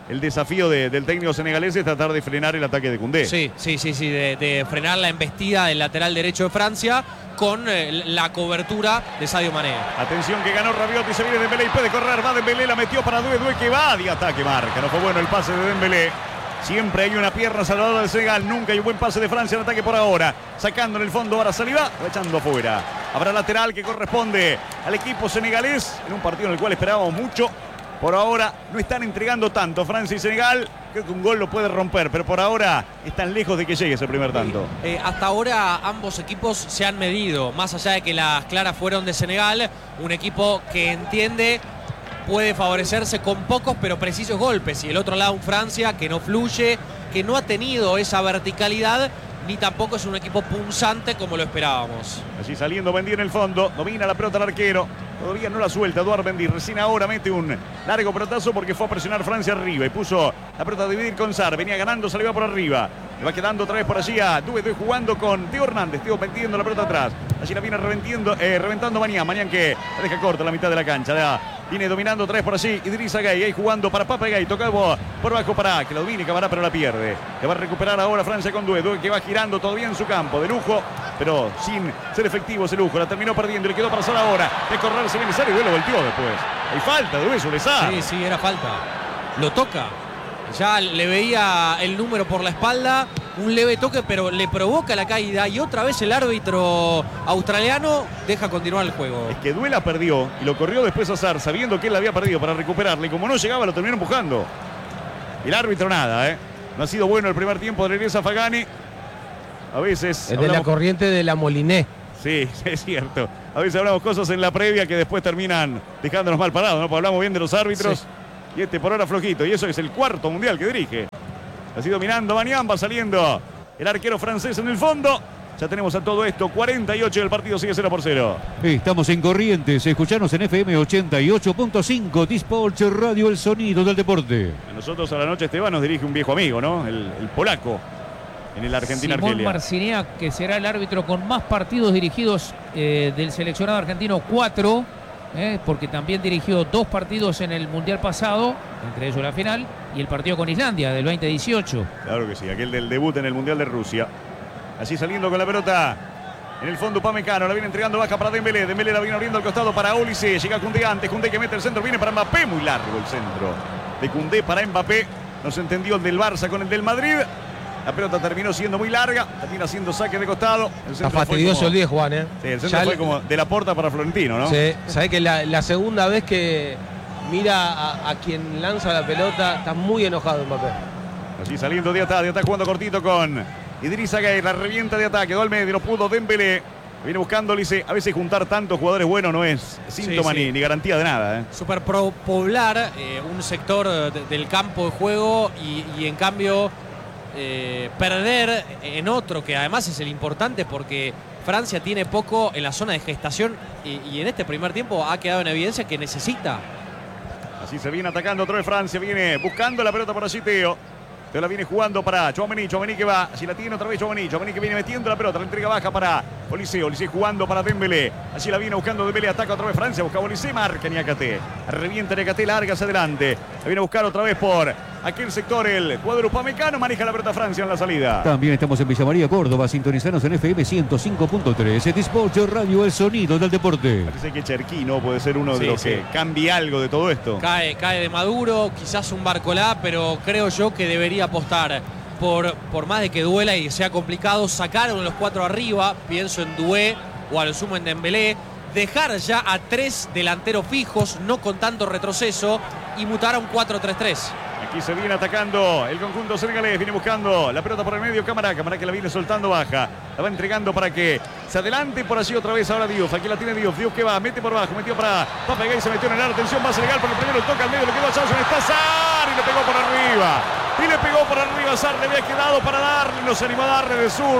el desafío de, del técnico senegalés es tratar de frenar el ataque de Koundé. Sí, sí, sí, sí, de, de frenar la embestida del lateral derecho de Francia con eh, la cobertura de Sadio Mané. Atención que ganó Rabiot y se viene Dembélé y puede correr, va Dembélé, la metió para Doué, Doué que va, de ataque marca, no fue bueno el pase de Dembélé. Siempre hay una pierna salvadora del Senegal, nunca hay un buen pase de Francia en ataque por ahora. Sacando en el fondo ahora Saliba, echando afuera. Habrá lateral que corresponde al equipo senegalés en un partido en el cual esperábamos mucho. Por ahora no están entregando tanto Francia y Senegal. Creo que un gol lo puede romper, pero por ahora están lejos de que llegue ese primer tanto. Eh, hasta ahora ambos equipos se han medido, más allá de que las claras fueron de Senegal, un equipo que entiende puede favorecerse con pocos pero precisos golpes, y el otro lado un Francia que no fluye, que no ha tenido esa verticalidad, ni tampoco es un equipo punzante como lo esperábamos. Allí saliendo Mendy en el fondo, domina la pelota el arquero, todavía no la suelta Eduard Mendy, recién ahora mete un largo pelotazo porque fue a presionar Francia arriba y puso la pelota a dividir con Sarr, venía ganando, se le va por arriba, le va quedando otra vez por allí a Doué, Doué jugando con Theo Hernández, Theo metiendo la pelota atrás, allí la viene reventando, eh, reventando Mañán, Mañán que la deja corta la mitad de la cancha, la viene dominando otra vez por allí Idrissa Gueye, ahí jugando para Pape Gueye, tocado por abajo para que lo domine Camará, pero la pierde, que va a recuperar ahora Francia con Doué, Doué que va girando todavía en su campo, de lujo, pero sin ser efectivo ese lujo, la terminó perdiendo, le quedó para Sarr ahora, de correr se viene Sarr y Doué lo volteó después, hay falta de Doué sobre Sarr. Sí, sí, era falta, lo toca, ya le veía el número por la espalda, un leve toque pero le provoca la caída y otra vez el árbitro australiano deja continuar el juego. Es que Doué la perdió y lo corrió después a Sarr sabiendo que él la había perdido para recuperarle y como no llegaba lo terminó empujando. Y el árbitro nada, ¿eh? No ha sido bueno el primer tiempo de regresa Fagani. A veces... Es de la corriente de la Moliné. Sí, es cierto. A veces hablamos cosas en la previa que después terminan dejándonos mal parados, ¿no? Porque hablamos bien de los árbitros. Sí. Y este por ahora flojito. Y eso es el cuarto mundial que dirige. Ha sido dominando Mañán, va saliendo el arquero francés en el fondo. Ya tenemos a todo esto, cuarenta y ocho del partido, sigue cero por cero. Estamos en Corrientes, escuchanos en F M ochenta y ocho punto cinco, Dispolch Radio, el sonido del deporte. A nosotros a la noche, Esteban, nos dirige un viejo amigo, ¿no? El, el polaco en el Argentina-Argelia. Simón Marciniak, que será el árbitro con más partidos dirigidos eh, del seleccionado argentino, cuatro. Eh, porque también dirigió dos partidos en el Mundial pasado, entre ellos la final, y el partido con Islandia del veinte dieciocho. Claro que sí, aquel del debut en el Mundial de Rusia. Así saliendo con la pelota en el fondo Upamecano, la viene entregando baja para Dembélé, Dembélé la viene abriendo al costado para Olise, llega Koundé antes, Koundé que mete el centro, viene para Mbappé, muy largo el centro de Koundé para Mbappé, no se entendió el del Barça con el del Madrid. La pelota terminó siendo muy larga, termina haciendo saque de costado. Está fastidioso como, el día, Juan, ¿eh? Sí, el centro ya fue el, como de la Porta para Florentino, ¿no? Sí, sabe que la, la segunda vez que mira a, a quien lanza la pelota, está muy enojado Mbappé. Así saliendo de ataque, está jugando cortito con Idrissa Gueye, la revienta de ataque, quedó al medio, no pudo Dembélé. Viene buscando, dice, a veces juntar tantos jugadores buenos no es síntoma sí, sí. Ni, ni garantía de nada. ¿eh? Super pro poblar eh, un sector de, del campo de juego y, y en cambio... Eh, perder en otro que además es el importante porque Francia tiene poco en la zona de gestación y, y en este primer tiempo ha quedado en evidencia que necesita. Así se viene atacando otra vez Francia, viene buscando la pelota por allí Theo. Theo la viene jugando para Tchouaméni, Tchouaméni que va, así la tiene otra vez Tchouaméni, Tchouaméni que viene metiendo la pelota, la entrega baja para Olise, Olise jugando para Dembélé, así la viene buscando Dembélé, ataca otra vez Francia, busca Olise, marca Niakate, revienta Niakate, larga hacia adelante, la viene a buscar otra vez por aquel sector el cuadro Upamecano, maneja la pelota Francia en la salida. También estamos en Villa María, Córdoba, sintonizanos en F M ciento cinco punto tres, Dispolch Radio, el sonido del deporte. Parece que Cherquino puede ser uno de sí, los sí. que cambie algo de todo esto. Cae, cae de Maduro, quizás un Barcolá, pero creo yo que debería apostar por, por más de que duela y sea complicado, sacar uno de los cuatro arriba, pienso en Doué o a lo sumo en Dembélé, dejar ya a tres delanteros fijos, no con tanto retroceso, y mutar a un cuatro tres tres. Aquí se viene atacando el conjunto senegalés, viene buscando la pelota por el medio, Camará, Camará que la viene soltando baja, la va entregando para que se adelante por allí otra vez ahora Diouf, aquí la tiene Diouf, Diouf que va, mete por abajo, metió para Pape Gueye, se metió en el área, atención, va Senegal, porque primero toca al medio, le quedó a Chausen, está Sarr y le pegó por arriba, y le pegó por arriba, Sarr le había quedado para darle, no se animó a darle de zurda,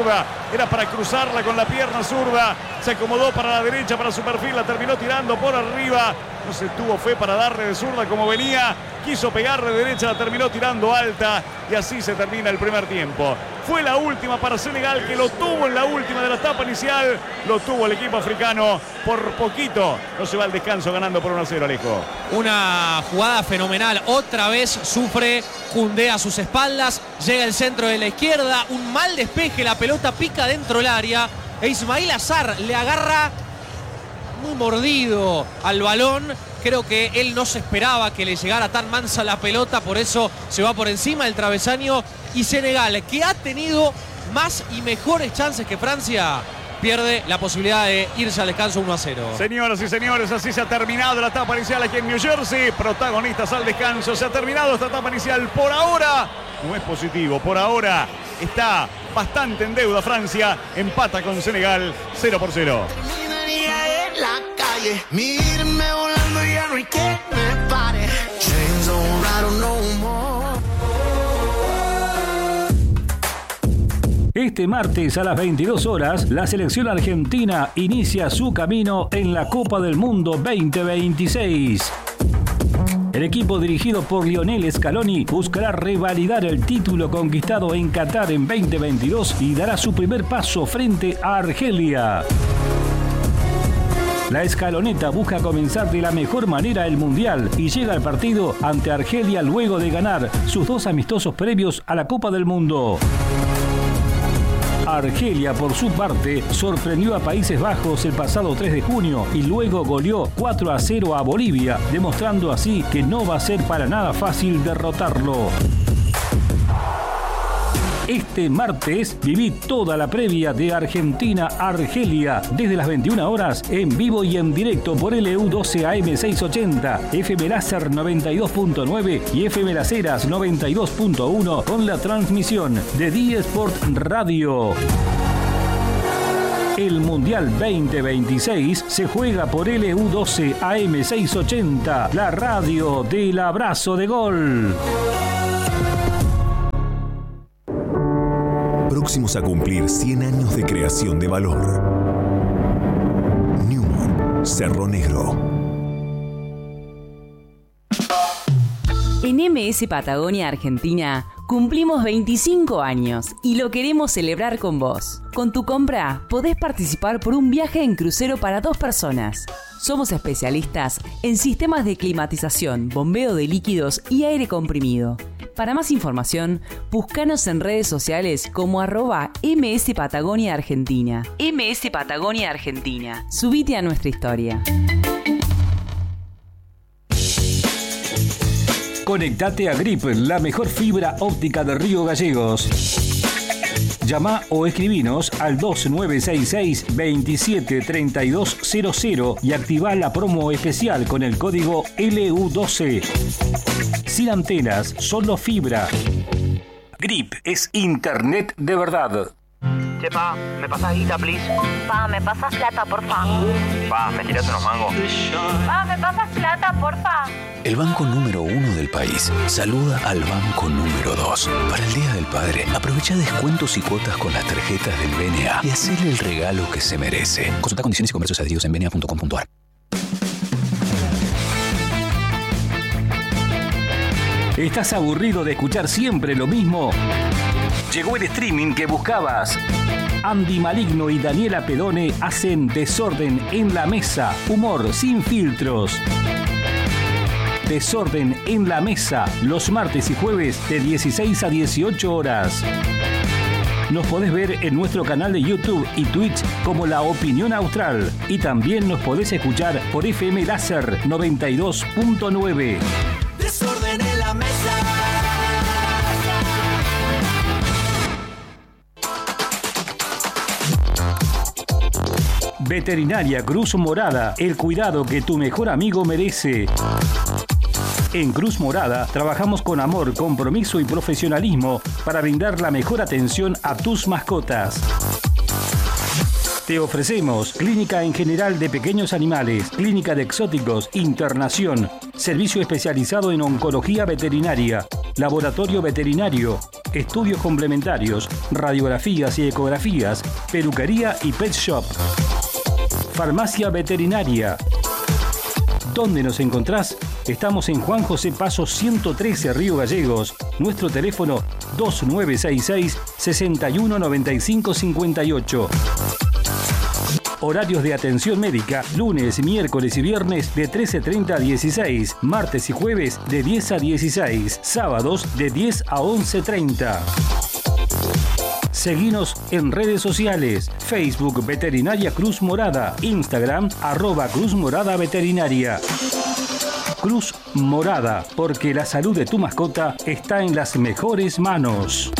era para cruzarla con la pierna zurda, se acomodó para la derecha, para su perfil, la terminó tirando por arriba, no se tuvo fe para darle de zurda como venía, quiso pegarle de derecha, la terminó tirando alta y así se termina el primer tiempo. Fue la última para Senegal, que lo tuvo en la última de la etapa inicial, lo tuvo el equipo africano, por poquito no se va al descanso ganando por uno a cero, Alejo. Una jugada fenomenal, otra vez sufre Koundé a sus espaldas, llega el centro de la izquierda, un mal despeje, la pelota pica dentro del área e Ismail Azar le agarra muy mordido al balón. Creo que él no se esperaba que le llegara tan mansa la pelota, por eso se va por encima del travesaño. Y Senegal, que ha tenido más y mejores chances que Francia, pierde la posibilidad de irse al descanso uno a cero. Señoras y señores, así se ha terminado la etapa inicial aquí en New Jersey. Protagonistas al descanso. Se ha terminado esta etapa inicial. Por ahora no es positivo. Por ahora está bastante en deuda Francia. Empata con Senegal cero por cero. En la calle, mírenme volando, ya no hay que me pare. Chains don't rattle no more. Este martes a las veintidós horas, la selección argentina inicia su camino en la Copa del Mundo veinte veintiséis. El equipo dirigido por Lionel Scaloni buscará revalidar el título conquistado en Qatar en veinte veintidós y dará su primer paso frente a Argelia. La escaloneta busca comenzar de la mejor manera el Mundial y llega al partido ante Argelia luego de ganar sus dos amistosos previos a la Copa del Mundo. Argelia, por su parte, sorprendió a Países Bajos el pasado tres de junio y luego goleó cuatro a cero a Bolivia, demostrando así que no va a ser para nada fácil derrotarlo. Este martes viví toda la previa de Argentina-Argelia desde las veintiuna horas en vivo y en directo por L U doce A M seiscientos ochenta, F M Láser noventa y dos punto nueve y F M Las Heras noventa y dos punto uno con la transmisión de D Sport Radio. El Mundial veinte veintiséis se juega por L U doce A M seiscientos ochenta, la radio del abrazo de gol. Próximos a cumplir cien años de creación de valor. Newmont, Cerro Negro. En M S Patagonia Argentina cumplimos veinticinco años y lo queremos celebrar con vos. Con tu compra podés participar por un viaje en crucero para dos personas. Somos especialistas en sistemas de climatización, bombeo de líquidos y aire comprimido. Para más información, búscanos en redes sociales como arroba M S Patagonia Argentina. M S Patagonia Argentina. Subite a nuestra historia. Conectate a Grip, la mejor fibra óptica de Río Gallegos. Llama o escribinos al dos nueve seis seis, veintisiete treinta y dos cero cero y activa la promo especial con el código L U doce. Sin antenas, solo fibra. Grip es internet de verdad. Che, pa, ¿me pasás guita, please? Pa, ¿me pasas plata, porfa? Pa, ¿me tirás unos mangos? Pa, ¿me pasas plata, porfa? El banco número uno del país saluda al banco número dos. Para el Día del Padre, aprovecha descuentos y cuotas con las tarjetas del B N A y hacele el regalo que se merece. Consulta condiciones y comercios adheridos en b n a punto com punto a r. ¿Estás aburrido de escuchar siempre lo mismo? Llegó el streaming que buscabas. Andy Maligno y Daniela Pedone hacen Desorden en la Mesa. Humor sin filtros. Desorden en la Mesa, los martes y jueves de dieciséis a dieciocho horas. Nos podés ver en nuestro canal de YouTube y Twitch como La Opinión Austral. Y también nos podés escuchar por F M Láser noventa y dos punto nueve. Desorden en la mesa. Veterinaria Cruz Morada, el cuidado que tu mejor amigo merece. En Cruz Morada trabajamos con amor, compromiso y profesionalismo para brindar la mejor atención a tus mascotas. Te ofrecemos clínica en general de pequeños animales, clínica de exóticos, internación, servicio especializado en oncología veterinaria, laboratorio veterinario, estudios complementarios, radiografías y ecografías, peluquería y pet shop. Farmacia veterinaria. ¿Dónde nos encontrás? Estamos en Juan José Paso ciento trece, Río Gallegos. Nuestro teléfono dos nueve seis seis, seis uno nueve cinco cinco ocho. Horarios de atención médica, lunes, miércoles y viernes de trece treinta a dieciséis, martes y jueves de diez a dieciséis, sábados de diez a once treinta. Seguinos en redes sociales, Facebook Veterinaria Cruz Morada, Instagram arroba Cruz Morada Veterinaria. Cruz Morada, porque la salud de tu mascota está en las mejores manos.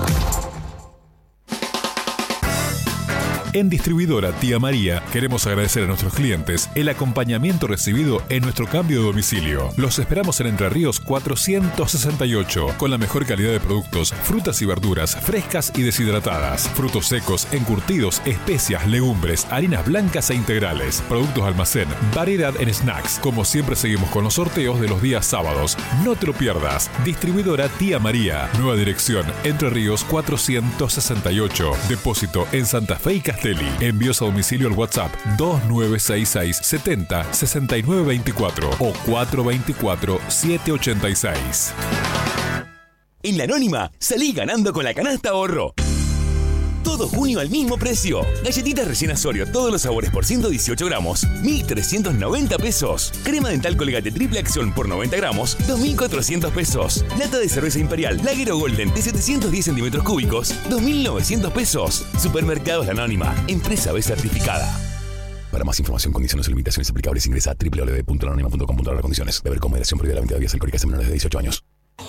En Distribuidora Tía María queremos agradecer a nuestros clientes el acompañamiento recibido en nuestro cambio de domicilio. Los esperamos en Entre Ríos cuatrocientos sesenta y ocho, con la mejor calidad de productos, frutas y verduras frescas y deshidratadas, frutos secos, encurtidos, especias, legumbres, harinas blancas e integrales, productos de almacén, variedad en snacks. Como siempre seguimos con los sorteos de los días sábados. No te lo pierdas. Distribuidora Tía María. Nueva dirección, Entre Ríos cuatrocientos sesenta y ocho. Depósito en Santa Fe y Castelli. Envíos a domicilio al WhatsApp dos nueve seis seis, setenta, sesenta y nueve veinticuatro o cuatro veinticuatro, siete ochenta y seis. En La Anónima, salí ganando con la canasta ahorro. Todo junio al mismo precio. Galletitas rellenas Oreo, todos los sabores por ciento dieciocho gramos, mil trescientos noventa pesos. Crema dental Colgate triple acción por noventa gramos, dos mil cuatrocientos pesos. Lata de cerveza Imperial Laguero Golden de setecientos diez centímetros cúbicos, dos mil novecientos pesos. Supermercados La Anónima, empresa B certificada. Para más información, condiciones y limitaciones aplicables, ingresa a doble u doble u doble u punto la anónima punto com punto a r. Condiciones. Beber con moderación, prohibida la venta de bebidas alcohólicas a menores de dieciocho años.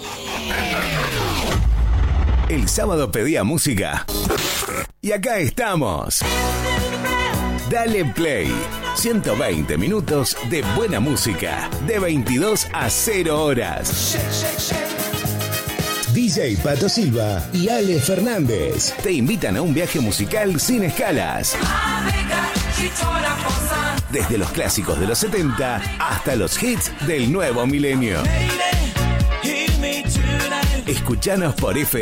El sábado pedía música. Y acá estamos. Dale Play. ciento veinte minutos de buena música. De veintidós a cero horas. D J Pato Silva y Ale Fernández te invitan a un viaje musical sin escalas. Desde los clásicos de los setenta hasta los hits del nuevo milenio. Escuchanos por F